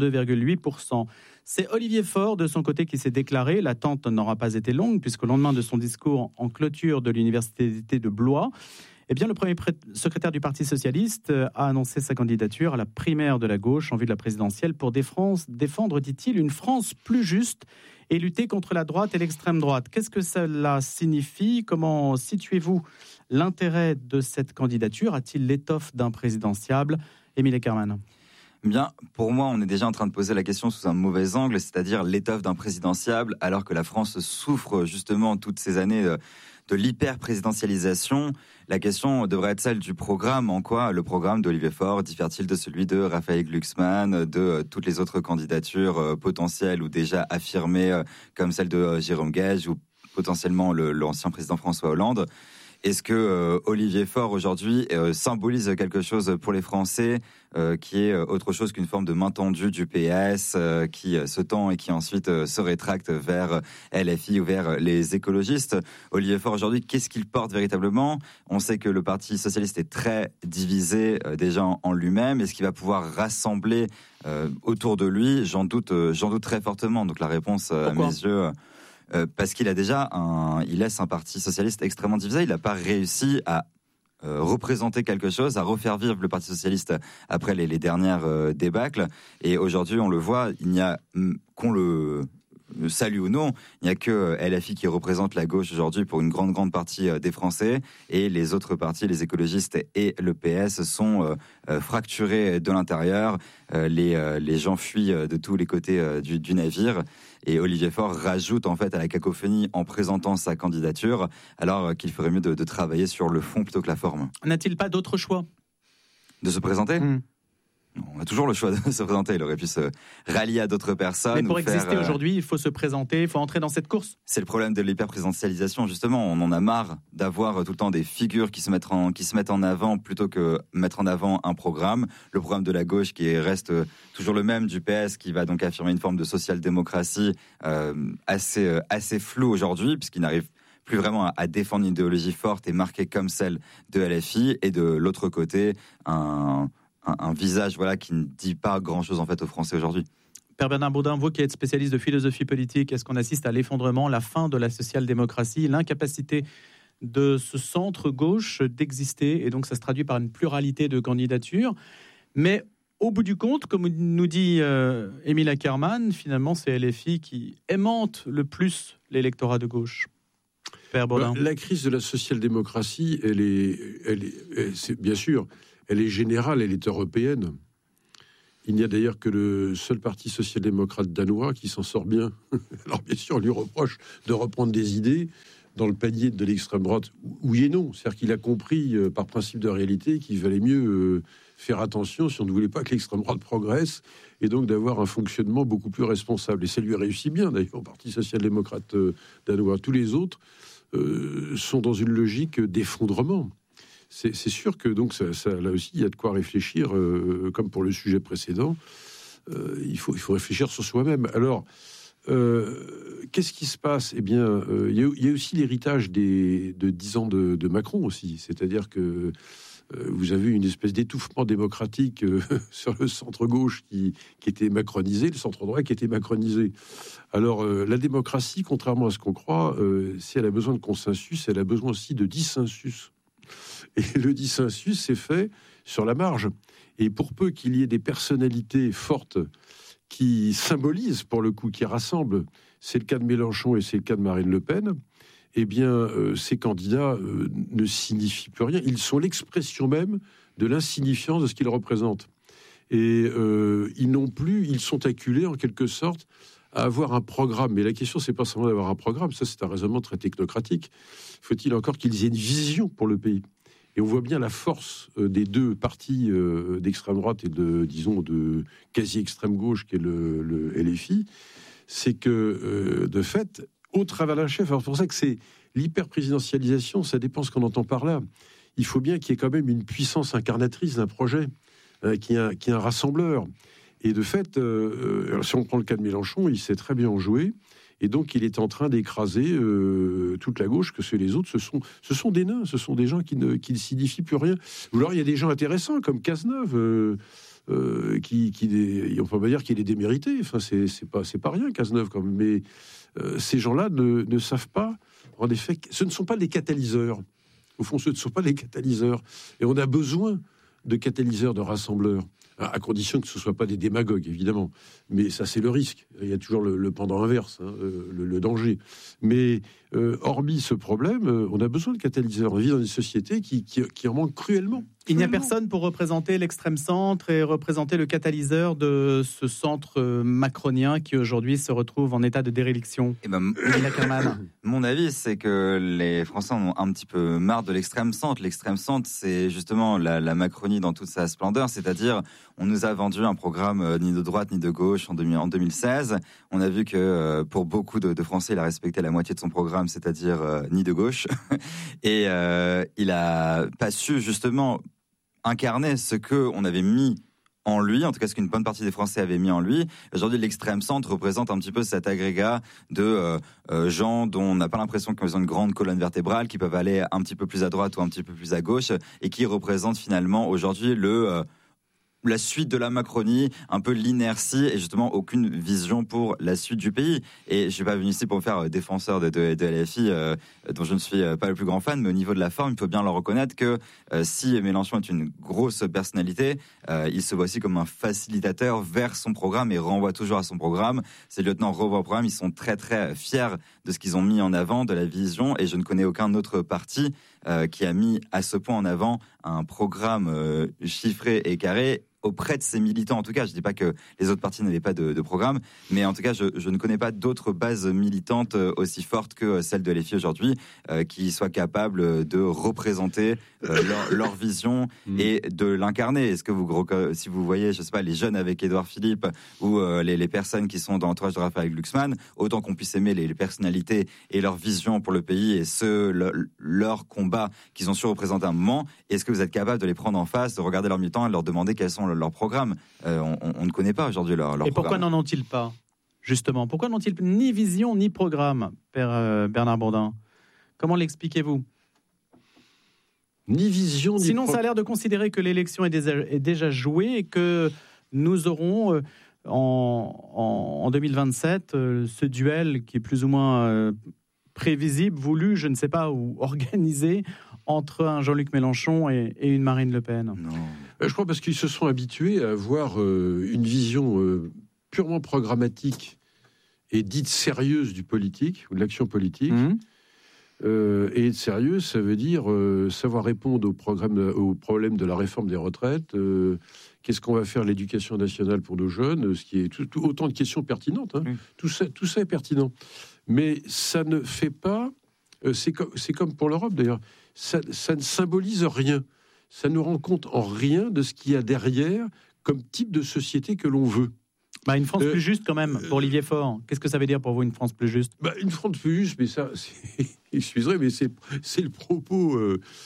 52,8%. C'est Olivier Faure, de son côté, qui s'est déclaré. L'attente n'aura pas été longue, puisqu'au lendemain de son discours en clôture de l'université d'été de Blois, le premier secrétaire du Parti socialiste a annoncé sa candidature à la primaire de la gauche en vue de la présidentielle pour défendre, dit-il, une France plus juste et lutter contre la droite et l'extrême droite. Qu'est-ce que cela signifie ? Comment situez-vous l'intérêt de cette candidature ? A-t-il l'étoffe d'un présidentiable ? Émile Ackermann. Bien, pour moi, on est déjà en train de poser la question sous un mauvais angle, c'est-à-dire l'étoffe d'un présidentiable, alors que la France souffre justement toutes ces années de l'hyper-présidentialisation. La question devrait être celle du programme. En quoi le programme d'Olivier Faure diffère-t-il de celui de Raphaël Glucksmann, de toutes les autres candidatures potentielles ou déjà affirmées, comme celle de Jérôme Gage ou potentiellement l'ancien président François Hollande ? Est-ce que Olivier Faure aujourd'hui symbolise quelque chose pour les Français qui est autre chose qu'une forme de main tendue du PS qui se tend et qui ensuite se rétracte vers LFI ou vers les écologistes ? Olivier Faure aujourd'hui, qu'est-ce qu'il porte véritablement ? On sait que le Parti socialiste est très divisé déjà en lui-même. Est-ce qu'il va pouvoir rassembler autour de lui ? J'en doute très fortement. Donc la réponse à mes yeux... parce qu'il a déjà il laisse un parti socialiste extrêmement divisé. Il n'a pas réussi à représenter quelque chose, à refaire vivre le Parti socialiste après les dernières débâcles. Et aujourd'hui, on le voit, il n'y a, qu'on le salue ou non, il n'y a que LFI qui représente la gauche aujourd'hui pour une grande partie des Français, et les autres partis, les écologistes et le PS, sont fracturés de l'intérieur. Les gens fuient de tous les côtés du navire. Et Olivier Faure rajoute en fait à la cacophonie en présentant sa candidature, alors qu'il ferait mieux de travailler sur le fond plutôt que la forme. N'a-t-il pas d'autre choix ? De se présenter ? On a toujours le choix de se présenter. Il aurait pu se rallier à d'autres personnes. Mais pour exister aujourd'hui, il faut se présenter, il faut entrer dans cette course. C'est le problème de l'hyper-présidentialisation, justement. On en a marre d'avoir tout le temps des figures qui se mettent en avant plutôt que mettre en avant un programme. Le programme de la gauche qui reste toujours le même, du PS, qui va donc affirmer une forme de social-démocratie assez floue aujourd'hui, puisqu'il n'arrive plus vraiment à défendre une idéologie forte et marquée comme celle de LFI. Et de l'autre côté, un visage qui ne dit pas grand-chose en fait aux Français aujourd'hui. Père Bernard Bourdin, vous qui êtes spécialiste de philosophie politique, est-ce qu'on assiste à l'effondrement, la fin de la social-démocratie, l'incapacité de ce centre-gauche d'exister. Et donc, ça se traduit par une pluralité de candidatures. Mais au bout du compte, comme nous dit Émile Ackermann, finalement, c'est LFI qui aimante le plus l'électorat de gauche. Père Baudin. La crise de la social-démocratie, c'est, bien sûr, elle est générale, elle est européenne. Il n'y a d'ailleurs que le seul parti social-démocrate danois qui s'en sort bien. Alors bien sûr, on lui reproche de reprendre des idées dans le panier de l'extrême droite. Oui et non. C'est-à-dire qu'il a compris, par principe de réalité, qu'il valait mieux faire attention si on ne voulait pas que l'extrême droite progresse, et donc d'avoir un fonctionnement beaucoup plus responsable. Et ça lui réussit bien, d'ailleurs, au Parti social-démocrate danois. Tous les autres sont dans une logique d'effondrement. C'est sûr que donc ça, là aussi, il y a de quoi réfléchir, comme pour le sujet précédent. Il faut réfléchir sur soi-même. Alors, qu'est-ce qui se passe ? Eh bien, il y a aussi l'héritage de 10 ans de Macron aussi. C'est-à-dire que vous avez une espèce d'étouffement démocratique sur le centre-gauche qui était macronisé, le centre-droit qui était macronisé. Alors, la démocratie, contrairement à ce qu'on croit, si elle a besoin de consensus, elle a besoin aussi de dissensus. Et le dissensus, c'est fait sur la marge. Et pour peu qu'il y ait des personnalités fortes qui symbolisent, pour le coup, qui rassemblent, c'est le cas de Mélenchon et c'est le cas de Marine Le Pen, eh bien, ces candidats ne signifient plus rien. Ils sont l'expression même de l'insignifiance de ce qu'ils représentent. Et ils sont acculés, en quelque sorte, à avoir un programme. Mais la question, c'est pas seulement d'avoir un programme, ça c'est un raisonnement très technocratique. Faut-il encore qu'ils aient une vision pour le pays ? Et on voit bien la force des deux partis d'extrême droite et de quasi-extrême gauche, qui est le LFI, c'est que, de fait, au travers d'un chef, alors c'est pour ça que c'est l'hyper-présidentialisation, ça dépend ce qu'on entend par là. Il faut bien qu'il y ait quand même une puissance incarnatrice d'un projet, qui est un rassembleur. Et de fait, si on prend le cas de Mélenchon, il sait très bien en jouer. Et donc, il est en train d'écraser toute la gauche, que les autres, ce sont des nains, ce sont des gens qui ne signifient plus rien. Ou alors, il y a des gens intéressants, comme Cazeneuve, on peut pas dire qu'il est démérité. Enfin, c'est pas rien, Cazeneuve, quand même. Mais ces gens-là ne savent pas, en effet, ce ne sont pas des catalyseurs. Au fond, ce ne sont pas des catalyseurs. Et on a besoin de catalyseurs, de rassembleurs. À condition que ce ne soit pas des démagogues, évidemment. Mais ça, c'est le risque. Il y a toujours le pendant inverse, le danger. Mais hormis ce problème, on a besoin de catalyseurs. On vit dans une société qui en manque cruellement. Il n'y a personne pour représenter l'extrême centre et représenter le catalyseur de ce centre macronien qui aujourd'hui se retrouve en état de déréliction. Mon avis, c'est que les Français en ont un petit peu marre de l'extrême centre. L'extrême centre, c'est justement la Macronie dans toute sa splendeur, c'est-à-dire on nous a vendu un programme ni de droite ni de gauche en 2016. On a vu que pour beaucoup de Français, il a respecté la moitié de son programme, c'est-à-dire ni de gauche. Et il a pas su justement incarner ce qu'on avait mis en lui, en tout cas ce qu'une bonne partie des Français avaient mis en lui. Aujourd'hui, l'extrême centre représente un petit peu cet agrégat de gens dont on n'a pas l'impression qu'ils ont une grande colonne vertébrale, qui peuvent aller un petit peu plus à droite ou un petit peu plus à gauche, et qui représentent finalement aujourd'hui la suite de la Macronie, un peu l'inertie et justement aucune vision pour la suite du pays. Et je suis pas venu ici pour me faire défenseur de LFI, dont je ne suis pas le plus grand fan, mais au niveau de la forme, il faut bien le reconnaître que si Mélenchon est une grosse personnalité, il se voit aussi comme un facilitateur vers son programme et renvoie toujours à son programme. Ses lieutenants revoient au programme, ils sont très très fiers de ce qu'ils ont mis en avant, de la vision, et je ne connais aucun autre parti qui a mis à ce point en avant un programme chiffré et carré auprès de ses militants. En tout cas, je ne dis pas que les autres partis n'avaient pas de programme, mais en tout cas, je ne connais pas d'autres bases militantes aussi fortes que celle de LFI aujourd'hui, qui soient capables de représenter leur vision et de l'incarner. Est-ce que si vous voyez, je sais pas, les jeunes avec Édouard Philippe ou les personnes qui sont dans l'entourage de Raphaël Glucksmann, autant qu'on puisse aimer les personnalités et leur vision pour le pays et leur combat qu'ils ont su représenter à un moment, est-ce que vous êtes capable de les prendre en face, de regarder leurs militants et de leur demander quels sont leur programme? On ne connaît pas aujourd'hui leur programme. Et pourquoi n'en ont-ils pas, justement? Pourquoi n'ont-ils ni vision ni programme, Père Bernard Baudin? Comment l'expliquez-vous? Ni vision, ni Sinon, ça a l'air de considérer que l'élection est déjà jouée et que nous aurons en 2027 ce duel qui est plus ou moins prévisible, voulu, je ne sais pas, ou organisé entre un Jean-Luc Mélenchon et une Marine Le Pen? Non. Je crois parce qu'ils se sont habitués à avoir une vision purement programmatique et dite sérieuse du politique, ou de l'action politique. Et être sérieux, ça veut dire savoir répondre au problème de la réforme des retraites, qu'est-ce qu'on va faire de l'éducation nationale pour nos jeunes, ce qui est autant de questions pertinentes. Hein. Tout ça est pertinent. Mais ça ne fait pas... c'est comme pour l'Europe, d'ailleurs. Ça ne symbolise rien. Ça ne rend compte en rien de ce qu'il y a derrière comme type de société que l'on veut. Une France plus juste, quand même, pour Olivier Faure. Qu'est-ce que ça veut dire pour vous, une France plus juste? Une France plus juste, mais ça, excusez, mais c'est le propos,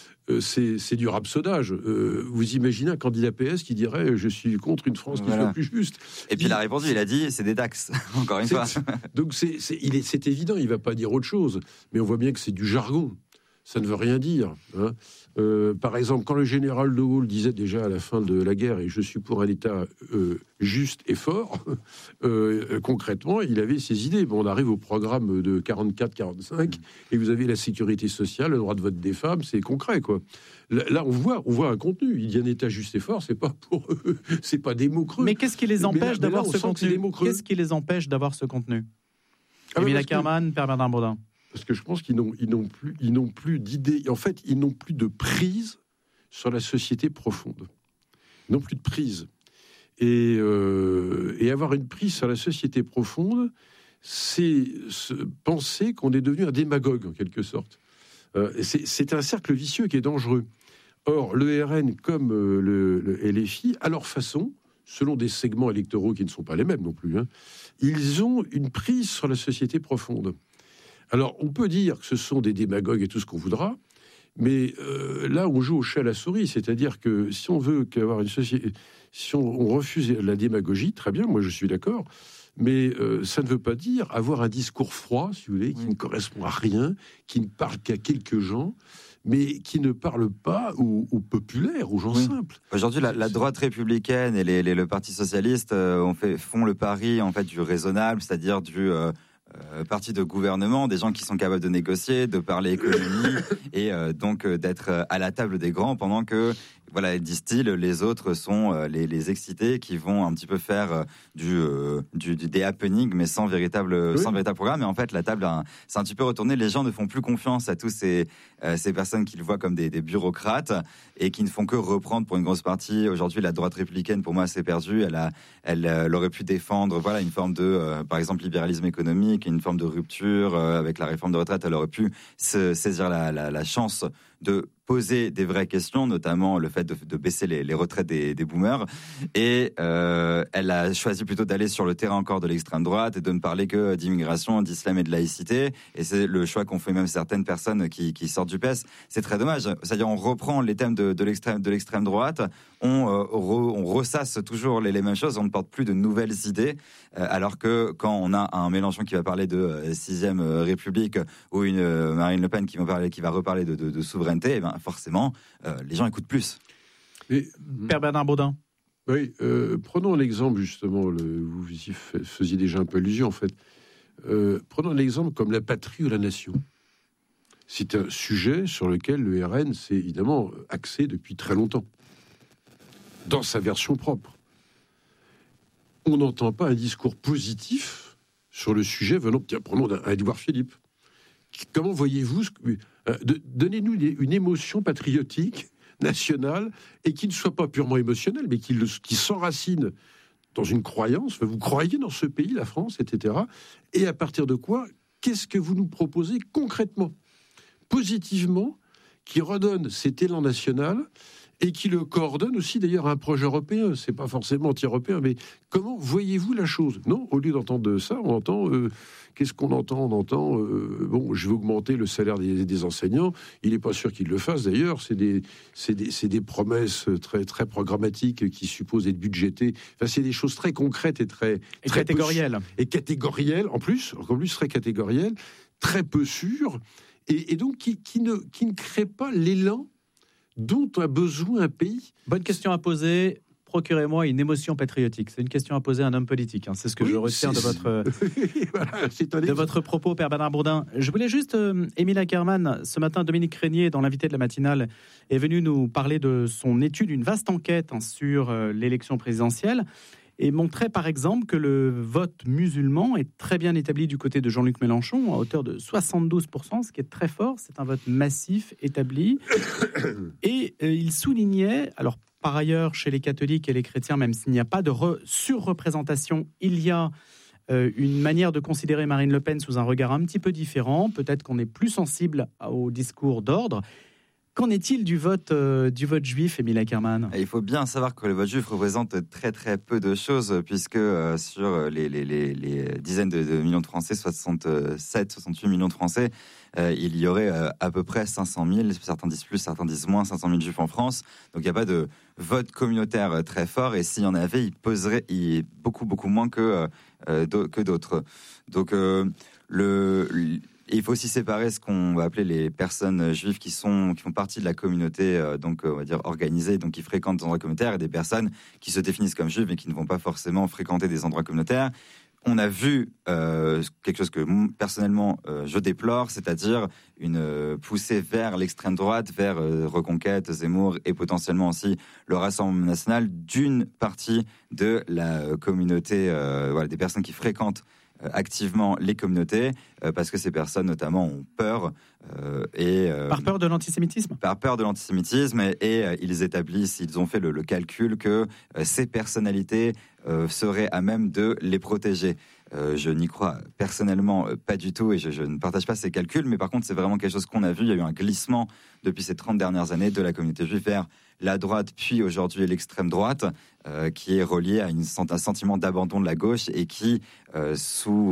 c'est du rhampsonnage. Vous imaginez un candidat PS qui dirait « je suis contre une France qui soit plus juste ». Et puis il a répondu, il a dit « c'est des taxes », encore une fois. Donc c'est évident, il ne va pas dire autre chose. Mais on voit bien que c'est du jargon. Ça ne veut rien dire. Hein. Par exemple, quand le général de Gaulle disait déjà à la fin de la guerre « et je suis pour un État juste et fort », concrètement, il avait ses idées. Bon, on arrive au programme de 44-45, et vous avez la sécurité sociale, le droit de vote des femmes, c'est concret, quoi. Là, on voit un contenu. Il y a un État juste et fort, c'est pas des mots creux. Mais qu'est-ce qui les empêche d'avoir ce contenu? Qu'est-ce qui les empêche d'avoir ce contenu? Émile Ackermann, Père Bernard Baudin. Parce que je pense qu'ils n'ont plus d'idées. En fait, ils n'ont plus de prise sur la société profonde. Ils n'ont plus de prise. Et avoir une prise sur la société profonde, c'est penser qu'on est devenu un démagogue, en quelque sorte. C'est un cercle vicieux qui est dangereux. Or, le RN comme le LFI, à leur façon, selon des segments électoraux qui ne sont pas les mêmes non plus, hein, ils ont une prise sur la société profonde. Alors, on peut dire que ce sont des démagogues et tout ce qu'on voudra, mais là, on joue au chat à la souris. C'est-à-dire que si on veut avoir une société... Si on refuse la démagogie, très bien, moi je suis d'accord, mais ça ne veut pas dire avoir un discours froid, si vous voulez, qui ne correspond à rien, qui ne parle qu'à quelques gens, mais qui ne parle pas aux populaires, aux gens simples. Aujourd'hui, la droite républicaine et le Parti socialiste font le pari en fait, du raisonnable, c'est-à-dire du... parti de gouvernement, des gens qui sont capables de négocier, de parler économie et donc d'être à la table des grands, pendant que, voilà, disent-ils, les autres sont les excités qui vont un petit peu faire des happenings, mais sans véritable programme. Et en fait, la table, c'est un petit peu retourné. Les gens ne font plus confiance à tous ces personnes qu'ils voient comme des bureaucrates et qui ne font que reprendre pour une grosse partie. Aujourd'hui, la droite républicaine, pour moi, c'est perdu. Elle aurait pu défendre, voilà, une forme de, par exemple, libéralisme économique, une forme de rupture avec la réforme de retraite. Elle aurait pu saisir la chance de poser des vraies questions, notamment le fait de baisser les retraites des boomers. Et elle a choisi plutôt d'aller sur le terrain encore de l'extrême droite et de ne parler que d'immigration, d'islam et de laïcité. Et c'est le choix qu'ont fait même certaines personnes qui sortent du PS. C'est très dommage. C'est-à-dire, on reprend les thèmes de l'extrême droite, on ressasse toujours les mêmes choses, on ne porte plus de nouvelles idées, alors que quand on a un Mélenchon qui va parler de 6e République ou une Marine Le Pen qui va reparler de souveraineté, eh ben, forcément, les gens écoutent plus. Père Bernard Baudin. Oui, prenons l'exemple, justement, vous y faisiez déjà un peu allusion, en fait. Prenons l'exemple comme la patrie ou la nation. C'est un sujet sur lequel le RN s'est évidemment axé depuis très longtemps, dans sa version propre. On n'entend pas un discours positif sur le sujet venant... Tiens, prenons un Édouard Philippe. Comment voyez-vous... Donnez-nous une émotion patriotique, nationale, et qui ne soit pas purement émotionnelle, mais qui s'enracine dans une croyance. Vous croyez dans ce pays, la France, etc. Et à partir de quoi, qu'est-ce que vous nous proposez concrètement, positivement, qui redonne cet élan national et qui le coordonne aussi d'ailleurs à un projet européen. C'est pas forcément anti-européen, mais comment voyez-vous la chose? Non, au lieu d'entendre ça, on entend... Qu'est-ce qu'on entend? On entend, bon, je vais augmenter le salaire des enseignants. Il n'est pas sûr qu'ils le fassent d'ailleurs. C'est des promesses très, très programmatiques qui supposent être budgétées. Enfin, c'est des choses très concrètes et très catégorielles. Et catégorielles, en plus très catégorielles, très peu sûres, et donc qui ne créent pas l'élan dont a besoin un pays. Bonne question à poser. procurez-moi une émotion patriotique. C'est une question à poser à un homme politique. Hein. C'est ce que je retiens de votre, de votre propos, Père Bernard Bourdin. Je voulais juste, Émile Ackermann, ce matin, Dominique Régnier, dans l'invité de la matinale, est venu nous parler de son étude, une vaste enquête sur l'élection présidentielle, et montrait par exemple que le vote musulman est très bien établi du côté de Jean-Luc Mélenchon, à hauteur de 72%, ce qui est très fort. C'est un vote massif établi. Et il soulignait, alors par ailleurs, chez les catholiques et les chrétiens, même s'il n'y a pas de surreprésentation, il y a une manière de considérer Marine Le Pen sous un regard un petit peu différent. Peut-être qu'on est plus sensible au discours d'ordre. Qu'en est-il du vote juif, Émile Ackermann ? Il faut bien savoir que le vote juif représente très très peu de choses, puisque sur les dizaines de millions de Français, 68 millions de Français, il y aurait à peu près 500 000, certains disent plus, certains disent moins, 500 000 juifs en France. Donc il n'y a pas de vote communautaire très fort, et s'il y en avait, il poserait beaucoup moins que d'autres. Donc il faut aussi séparer ce qu'on va appeler les personnes juives qui font partie de la communauté, donc on va dire organisée, donc qui fréquentent des endroits communautaires, et des personnes qui se définissent comme juives mais qui ne vont pas forcément fréquenter des endroits communautaires. On a vu quelque chose que personnellement je déplore, c'est-à-dire une poussée vers l'extrême droite, vers Reconquête, Zemmour et potentiellement aussi le Rassemblement national d'une partie de la communauté, des personnes qui fréquentent activement les communautés, parce que ces personnes notamment ont peur. Par peur de l'antisémitisme ? Par peur de l'antisémitisme, et ils ont fait le calcul que ces personnalités seraient à même de les protéger. Je n'y crois personnellement pas du tout, et je ne partage pas ces calculs, mais par contre c'est vraiment quelque chose qu'on a vu. Il y a eu un glissement depuis ces 30 dernières années de la communauté juive vers la droite, puis aujourd'hui l'extrême droite, qui est relié à un sentiment d'abandon de la gauche, et qui, sous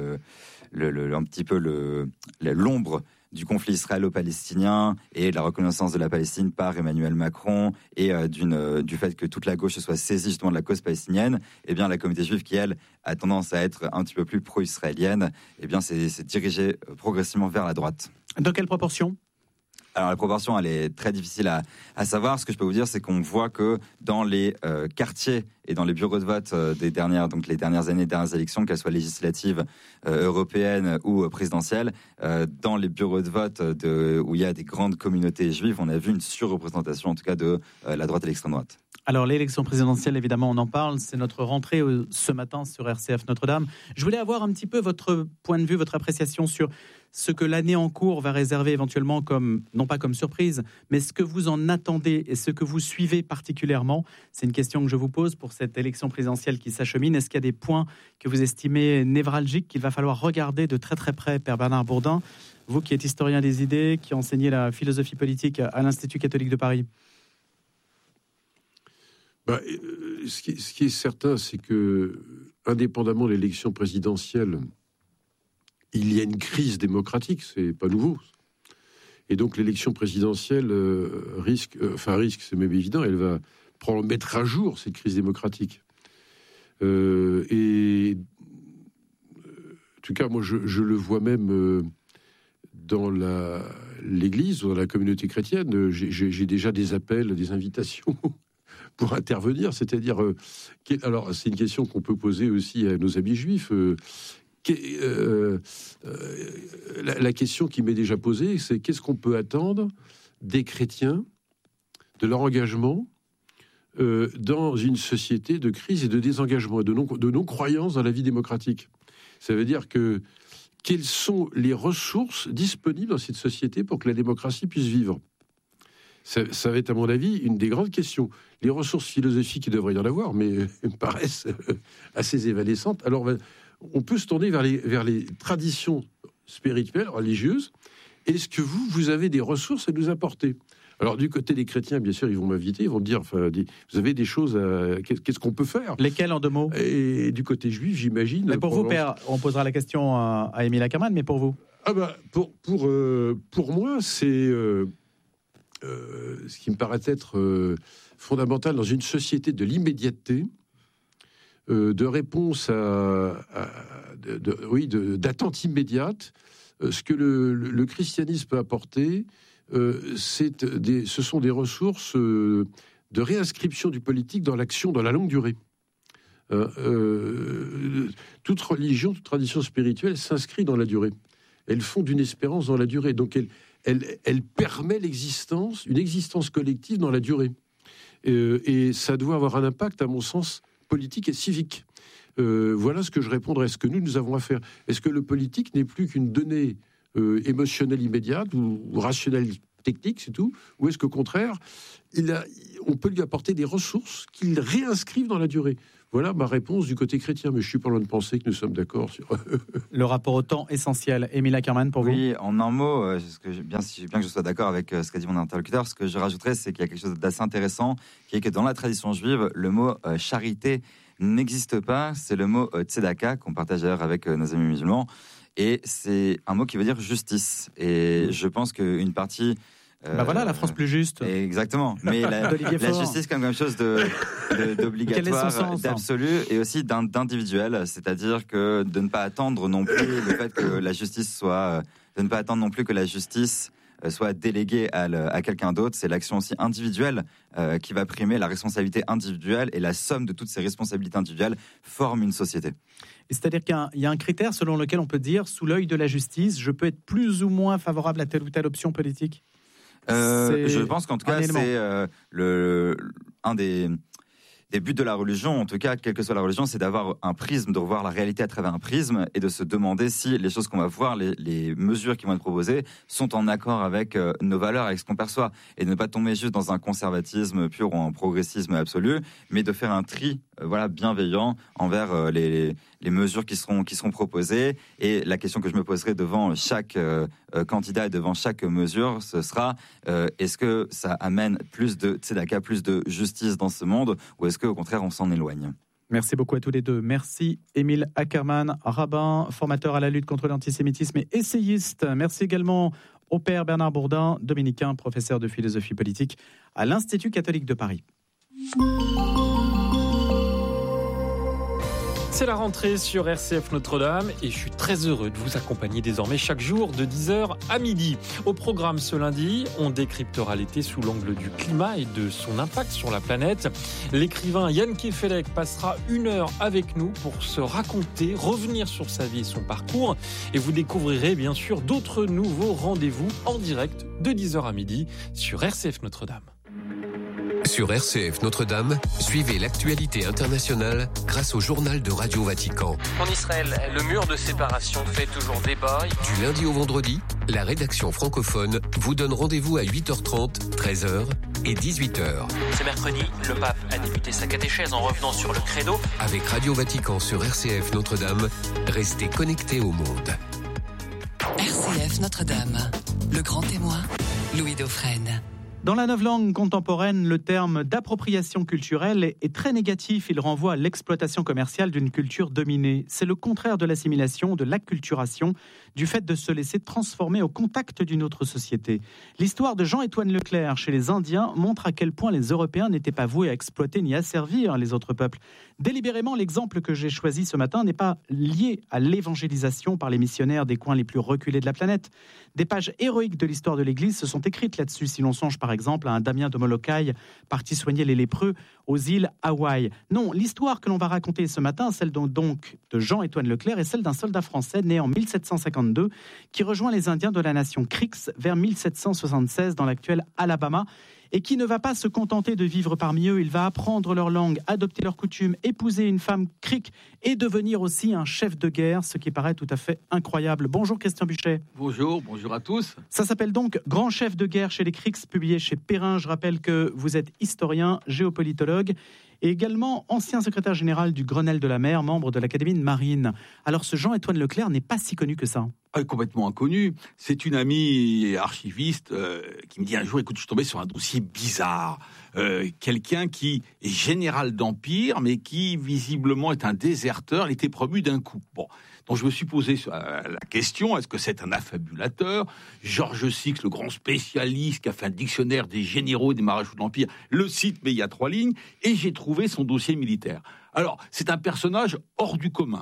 un petit peu l'ombre du conflit israélo-palestinien et de la reconnaissance de la Palestine par Emmanuel Macron, et du fait que toute la gauche se soit saisie justement de la cause palestinienne, eh bien la communauté juive, qui elle a tendance à être un petit peu plus pro-israélienne, eh bien c'est dirigé progressivement vers la droite. Dans quelle proportion ? Alors la proportion, elle est très difficile à savoir. Ce que je peux vous dire, c'est qu'on voit que dans les quartiers et dans les bureaux de vote les dernières années, dernières élections, qu'elles soient législatives, européennes ou présidentielles, dans les bureaux de vote où il y a des grandes communautés juives, on a vu une surreprésentation en tout cas de la droite et l'extrême droite. Alors l'élection présidentielle, évidemment, on en parle, c'est notre rentrée ce matin sur RCF Notre-Dame. Je voulais avoir un petit peu votre point de vue, votre appréciation sur ce que l'année en cours va réserver éventuellement non pas comme surprise, mais ce que vous en attendez et ce que vous suivez particulièrement. C'est une question que je vous pose pour cette élection présidentielle qui s'achemine. Est-ce qu'il y a des points que vous estimez névralgiques qu'il va falloir regarder de très très près, Père Bernard Bourdin, vous qui êtes historien des idées, qui enseignez la philosophie politique à l'Institut catholique de Paris? Ce qui est certain, c'est que, indépendamment de l'élection présidentielle, il y a une crise démocratique, c'est pas nouveau. Et donc l'élection présidentielle risque, c'est même évident, elle va mettre à jour cette crise démocratique. Et en tout cas, moi, je le vois même dans l'Église, dans la communauté chrétienne. J'ai déjà des appels, des invitations pour intervenir, c'est-à-dire, alors c'est une question qu'on peut poser aussi à nos amis juifs. La question qui m'est déjà posée, c'est qu'est-ce qu'on peut attendre des chrétiens, de leur engagement dans une société de crise et de désengagement, et de non-croyance dans la vie démocratique. Ça veut dire que quelles sont les ressources disponibles dans cette société pour que la démocratie puisse vivre ? Ça va être, à mon avis, une des grandes questions. Les ressources philosophiques, il devrait y en avoir, mais elles me paraissent assez évanescentes. Alors, on peut se tourner vers les traditions spirituelles, religieuses. Est-ce que vous avez des ressources à nous apporter ? Alors, du côté des chrétiens, bien sûr, ils vont m'inviter, ils vont me dire, vous avez des choses, qu'est-ce qu'on peut faire ? Lesquelles, en deux mots ? Et du côté juif, j'imagine... Mais pour vous, Père, on posera la question à Émile Ackermann, mais pour vous ? Pour moi, c'est... ce qui me paraît être fondamental dans une société de l'immédiateté, de réponse d'attente immédiate. Ce que le christianisme peut apporter, ce sont des ressources de réinscription du politique dans l'action, dans la longue durée. Toute religion, toute tradition spirituelle s'inscrit dans la durée. Elle fonde une espérance dans la durée. Donc elle permet une existence collective dans la durée. Et ça doit avoir un impact, à mon sens, politique et civique. Voilà ce que je répondrai. Ce que nous avons à faire. Est-ce que le politique n'est plus qu'une donnée émotionnelle immédiate ou rationnelle technique, c'est tout? Ou est-ce qu'au contraire, on peut lui apporter des ressources qu'il réinscrive dans la durée? Voilà ma réponse du côté chrétien, mais je suis pas loin de penser que nous sommes d'accord sur... Le rapport au temps essentiel. Émile Ackerman, pour vous? Oui, en un mot, bien que je sois d'accord avec ce qu'a dit mon interlocuteur, ce que je rajouterais, c'est qu'il y a quelque chose d'assez intéressant, qui est que dans la tradition juive, le mot charité n'existe pas. C'est le mot tzedaka, qu'on partage d'ailleurs avec nos amis musulmans, et c'est un mot qui veut dire justice. Et je pense qu'une partie... voilà, la France plus juste. Exactement. Mais la justice comme quelque chose d'obligatoire, d'absolu et aussi d'individuel. C'est-à-dire que de ne pas attendre non plus le fait que la justice soit... de ne pas attendre non plus que la justice soit déléguée à quelqu'un d'autre. C'est l'action aussi individuelle qui va primer, la responsabilité individuelle, et la somme de toutes ces responsabilités individuelles forme une société. C'est-à-dire qu'il y a un critère selon lequel on peut dire, sous l'œil de la justice, je peux être plus ou moins favorable à telle ou telle option politique? Je pense qu'en tout cas, c'est un des buts de la religion, en tout cas, quelle que soit la religion, c'est d'avoir un prisme, de revoir la réalité à travers un prisme et de se demander si les choses qu'on va voir, les mesures qui vont être proposées, sont en accord avec nos valeurs, avec ce qu'on perçoit, et de ne pas tomber juste dans un conservatisme pur ou un progressisme absolu, mais de faire un tri bienveillant envers les mesures qui seront proposées. Et la question que je me poserai devant chaque candidat et devant chaque mesure, ce sera est-ce que ça amène plus de tzedaka, plus de justice dans ce monde, ou est-ce qu'au contraire on s'en éloigne? Merci beaucoup à tous les deux. Merci Émile Ackerman, rabbin, formateur à la lutte contre l'antisémitisme et essayiste. Merci également au père Bernard Bourdin, dominicain, professeur de philosophie politique à l'Institut catholique de Paris. C'est la rentrée sur RCF Notre-Dame et je suis très heureux de vous accompagner désormais chaque jour de 10h à midi. Au programme ce lundi, on décryptera l'été sous l'angle du climat et de son impact sur la planète. L'écrivain Jan Kefelec passera 1 heure avec nous pour se raconter, revenir sur sa vie et son parcours. Et vous découvrirez bien sûr d'autres nouveaux rendez-vous en direct de 10h à midi sur RCF Notre-Dame. Sur RCF Notre-Dame, suivez l'actualité internationale grâce au journal de Radio Vatican. En Israël, le mur de séparation fait toujours débat. Du lundi au vendredi, la rédaction francophone vous donne rendez-vous à 8h30, 13h et 18h. Ce mercredi, le pape a débuté sa catéchèse en revenant sur le credo. Avec Radio Vatican sur RCF Notre-Dame, restez connectés au monde. RCF Notre-Dame, le grand témoin, Louis Dauphren. Dans la novlangue contemporaine, le terme d'appropriation culturelle est très négatif. Il renvoie à l'exploitation commerciale d'une culture dominée. C'est le contraire de l'assimilation, de l'acculturation, du fait de se laisser transformer au contact d'une autre société. L'histoire de Jean-Étoine Leclerc chez les Indiens montre à quel point les Européens n'étaient pas voués à exploiter ni à servir les autres peuples. Délibérément, l'exemple que j'ai choisi ce matin n'est pas lié à l'évangélisation par les missionnaires des coins les plus reculés de la planète. Des pages héroïques de l'histoire de l'Église se sont écrites là-dessus, si l'on songe par exemple à un Damien de Molokai parti soigner les lépreux aux îles Hawaï. Non, l'histoire que l'on va raconter ce matin, celle donc de Jean-Étoine Leclerc, est celle d'un soldat français né en 1752 qui rejoint les Indiens de la nation Creeks vers 1776 dans l'actuel Alabama, et qui ne va pas se contenter de vivre parmi eux. Il va apprendre leur langue, adopter leurs coutumes, épouser une femme Creek et devenir aussi un chef de guerre, ce qui paraît tout à fait incroyable. Bonjour Christian Buchet. Bonjour à tous. Ça s'appelle donc Grand chef de guerre chez les Creeks, publié chez Perrin. Je rappelle que vous êtes historien, géopolitologue et également ancien secrétaire général du Grenelle de la Mer, membre de l'Académie de Marine. Alors ce Jean-Étoine Leclerc n'est pas si connu que ça. Complètement inconnu. C'est une amie archiviste qui me dit un jour, écoute, je suis tombé sur un dossier bizarre. Quelqu'un qui est général d'Empire, mais qui visiblement est un déserteur. Il était promu d'un coup. Bon, donc je me suis posé la question, est-ce que c'est un affabulateur? Georges Six, le grand spécialiste qui a fait un dictionnaire des généraux et des maréchaux de l'Empire, le cite, mais il y a 3 lignes, et j'ai trouvé son dossier militaire. Alors, c'est un personnage hors du commun.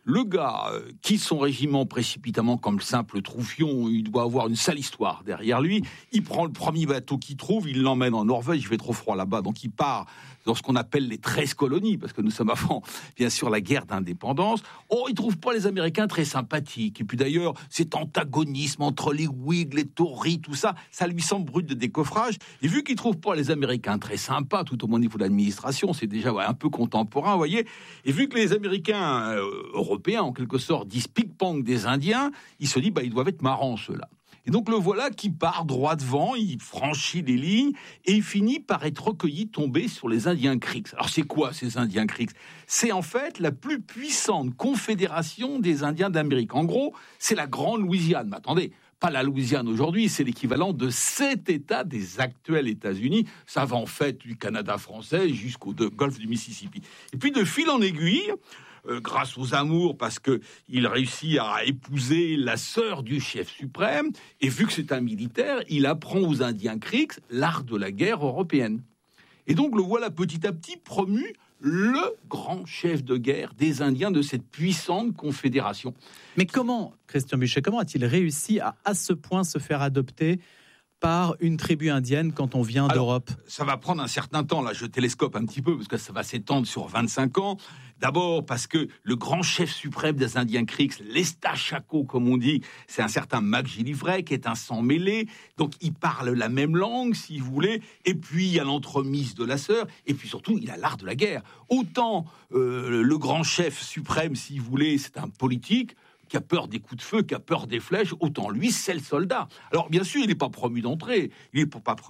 Le gars quitte son régiment précipitamment comme le simple troufion, il doit avoir une sale histoire derrière lui. Il prend le premier bateau qu'il trouve, il l'emmène en Norvège, il fait trop froid là-bas, donc il part dans ce qu'on appelle les 13 colonies, parce que nous sommes avant, bien sûr, la guerre d'indépendance. Oh, il trouve pas les Américains très sympathiques. Et puis d'ailleurs, cet antagonisme entre les Whigs, les Tories, tout ça, ça lui semble brut de décoffrage. Et vu qu'il trouve pas les Américains très sympas, tout au moins au niveau de l'administration, c'est déjà un peu contemporain, vous voyez. Et vu que les Américains européens, en quelque sorte, disent pic-pong des Indiens, il se dit, ils doivent être marrants, ceux-là. Et donc le voilà qui part droit devant, il franchit les lignes et il finit par être recueilli, tombé sur les Indiens Creeks. Alors c'est quoi ces Indiens Creeks ? C'est en fait la plus puissante confédération des Indiens d'Amérique. En gros, c'est la Grande Louisiane. Mais attendez, pas la Louisiane aujourd'hui, c'est l'équivalent de 7 États des actuels États-Unis. Ça va en fait du Canada français jusqu'au golfe du Mississippi. Et puis de fil en aiguille, grâce aux amours, parce qu'il réussit à épouser la sœur du chef suprême, et vu que c'est un militaire, il apprend aux Indiens Creeks l'art de la guerre européenne. Et donc le voilà petit à petit promu le grand chef de guerre des Indiens de cette puissante confédération. Mais comment, Christian Buchet, comment a-t-il réussi à ce point se faire adopter par une tribu indienne quand on vient d'Europe ? Ça va prendre un certain temps, là je télescope un petit peu, parce que ça va s'étendre sur 25 ans. D'abord parce que le grand chef suprême des Indiens Creeks, l'Estachako comme on dit, c'est un certain McGillivray qui est un sang mêlé, donc il parle la même langue si vous voulez, et puis il y a l'entremise de la sœur, et puis surtout il a l'art de la guerre. Autant le grand chef suprême si vous voulez, c'est un politique, qui a peur des coups de feu, qui a peur des flèches, autant lui, c'est le soldat. Alors, bien sûr, il n'est pas promu d'entrée. Il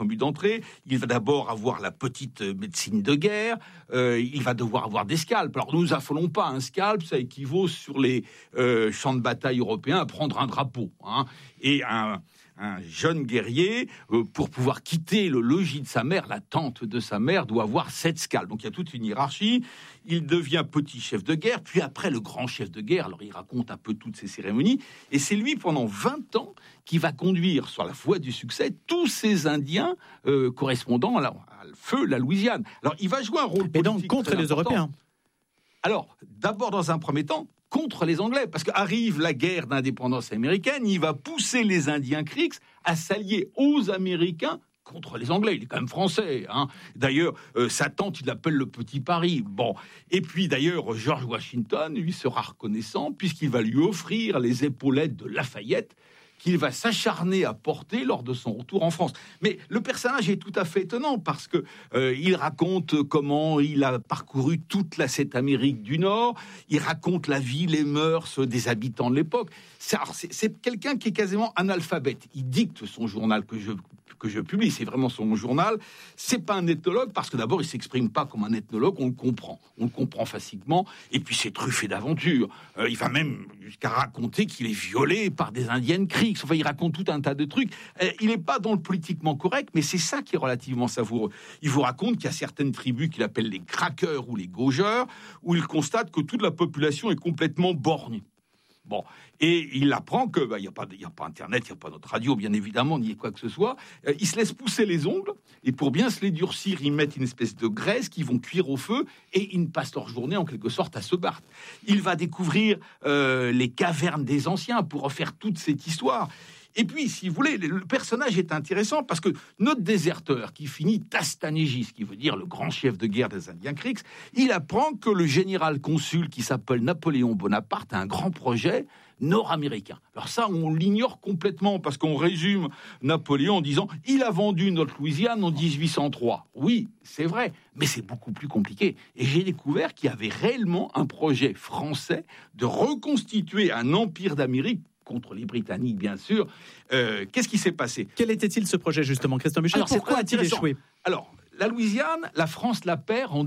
va d'abord avoir la petite médecine de guerre. Il va devoir avoir des scalps. Alors, nous affolons pas. Un scalp, ça équivaut sur les champs de bataille européens à prendre un drapeau. Et un jeune guerrier, pour pouvoir quitter le logis de sa mère, la tente de sa mère, doit avoir 7 scalps. Donc il y a toute une hiérarchie. Il devient petit chef de guerre, puis après le grand chef de guerre. Alors il raconte un peu toutes ces cérémonies. Et c'est lui, pendant 20 ans, qui va conduire sur la voie du succès tous ces Indiens correspondant à feu la Louisiane. Alors il va jouer un rôle politique. Et donc contre les Européens. Alors, d'abord, dans un premier temps, contre les Anglais, parce qu'arrive la guerre d'indépendance américaine, il va pousser les Indiens Creeks à s'allier aux Américains contre les Anglais. Il est quand même français. D'ailleurs, sa tante, il l'appelle le Petit Paris. Bon. Et puis, d'ailleurs, George Washington, lui, sera reconnaissant, puisqu'il va lui offrir les épaulettes de Lafayette, qu'il va s'acharner à porter lors de son retour en France. Mais le personnage est tout à fait étonnant parce que il raconte comment il a parcouru toute cette Amérique du Nord. Il raconte la vie, les mœurs des habitants de l'époque. C'est quelqu'un qui est quasiment analphabète. Il dicte son journal que je publie. C'est vraiment son journal. C'est pas un ethnologue parce que d'abord il s'exprime pas comme un ethnologue. On le comprend facilement. Et puis c'est truffé d'aventures. Il va même jusqu'à raconter qu'il est violé par des Indiennes Creeks. Enfin, il raconte tout un tas de trucs. Il n'est pas dans le politiquement correct, mais c'est ça qui est relativement savoureux. Il vous raconte qu'il y a certaines tribus qu'il appelle les craqueurs ou les gaugeurs, où il constate que toute la population est complètement borgne. Bon, et il apprend que il y a pas Internet, il y a pas notre radio, bien évidemment, ni quoi que ce soit. Il se laisse pousser les ongles et pour bien se les durcir, ils mettent une espèce de graisse qu'ils vont cuire au feu et ils passent leur journée en quelque sorte à se battre. Il va découvrir les cavernes des anciens pour refaire toute cette histoire. Et puis, si vous voulez, le personnage est intéressant parce que notre déserteur, qui finit Tastanégis, qui veut dire le grand chef de guerre des Indiens Creeks, il apprend que le général consul qui s'appelle Napoléon Bonaparte a un grand projet nord-américain. Alors ça, on l'ignore complètement parce qu'on résume Napoléon en disant « il a vendu notre Louisiane en 1803 ». Oui, c'est vrai, mais c'est beaucoup plus compliqué. Et j'ai découvert qu'il y avait réellement un projet français de reconstituer un empire d'Amérique contre les Britanniques, bien sûr. Qu'est-ce qui s'est passé ? Quel était-il ce projet, justement, Christian Buchet ? Pourquoi a-t-il échoué ? Alors, la Louisiane, la France la perd en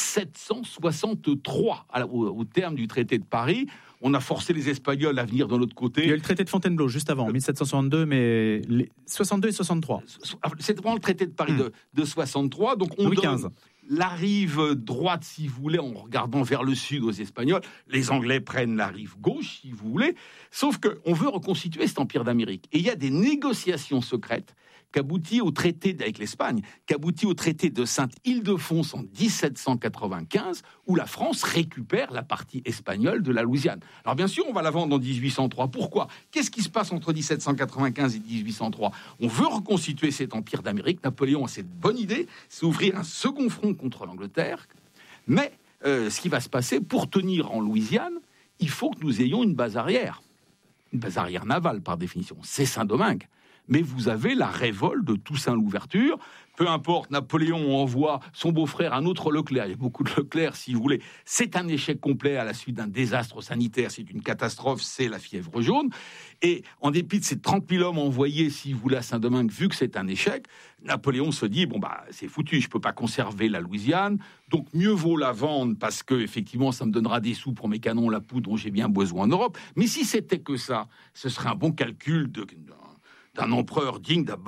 1763, au terme du traité de Paris. On a forcé les Espagnols à venir de l'autre côté. Il y a eu le traité de Fontainebleau, juste avant, 1762, mais 62 et 63. C'est vraiment le traité de Paris de 63. Donc, on donne la rive droite, si vous voulez, en regardant vers le sud aux Espagnols. Les Anglais prennent la rive gauche, si vous voulez. Sauf qu'on veut reconstituer cet empire d'Amérique. Et il y a des négociations secrètes qu'aboutit au traité avec l'Espagne, qu'aboutit au traité de Sainte-Ildefonse en 1795, où la France récupère la partie espagnole de la Louisiane. Alors bien sûr, on va la vendre en 1803. Pourquoi ? Qu'est-ce qui se passe entre 1795 et 1803 ? On veut reconstituer cet empire d'Amérique. Napoléon a cette bonne idée, c'est ouvrir un second front contre l'Angleterre. Mais ce qui va se passer, pour tenir en Louisiane, il faut que nous ayons une base arrière navale par définition, c'est Saint-Domingue. Mais vous avez la révolte de Toussaint Louverture. Peu importe, Napoléon envoie son beau-frère, un autre Leclerc. Il y a beaucoup de Leclerc, si vous voulez. C'est un échec complet à la suite d'un désastre sanitaire. C'est une catastrophe, c'est la fièvre jaune. Et en dépit de ces 30 000 hommes envoyés, si vous voulez, à Saint-Domingue, vu que c'est un échec, Napoléon se dit, c'est foutu, je peux pas conserver la Louisiane, donc mieux vaut la vendre parce que, effectivement, ça me donnera des sous pour mes canons, la poudre dont j'ai bien besoin en Europe. Mais si c'était que ça, ce serait un bon calcul d'un empereur digne d'un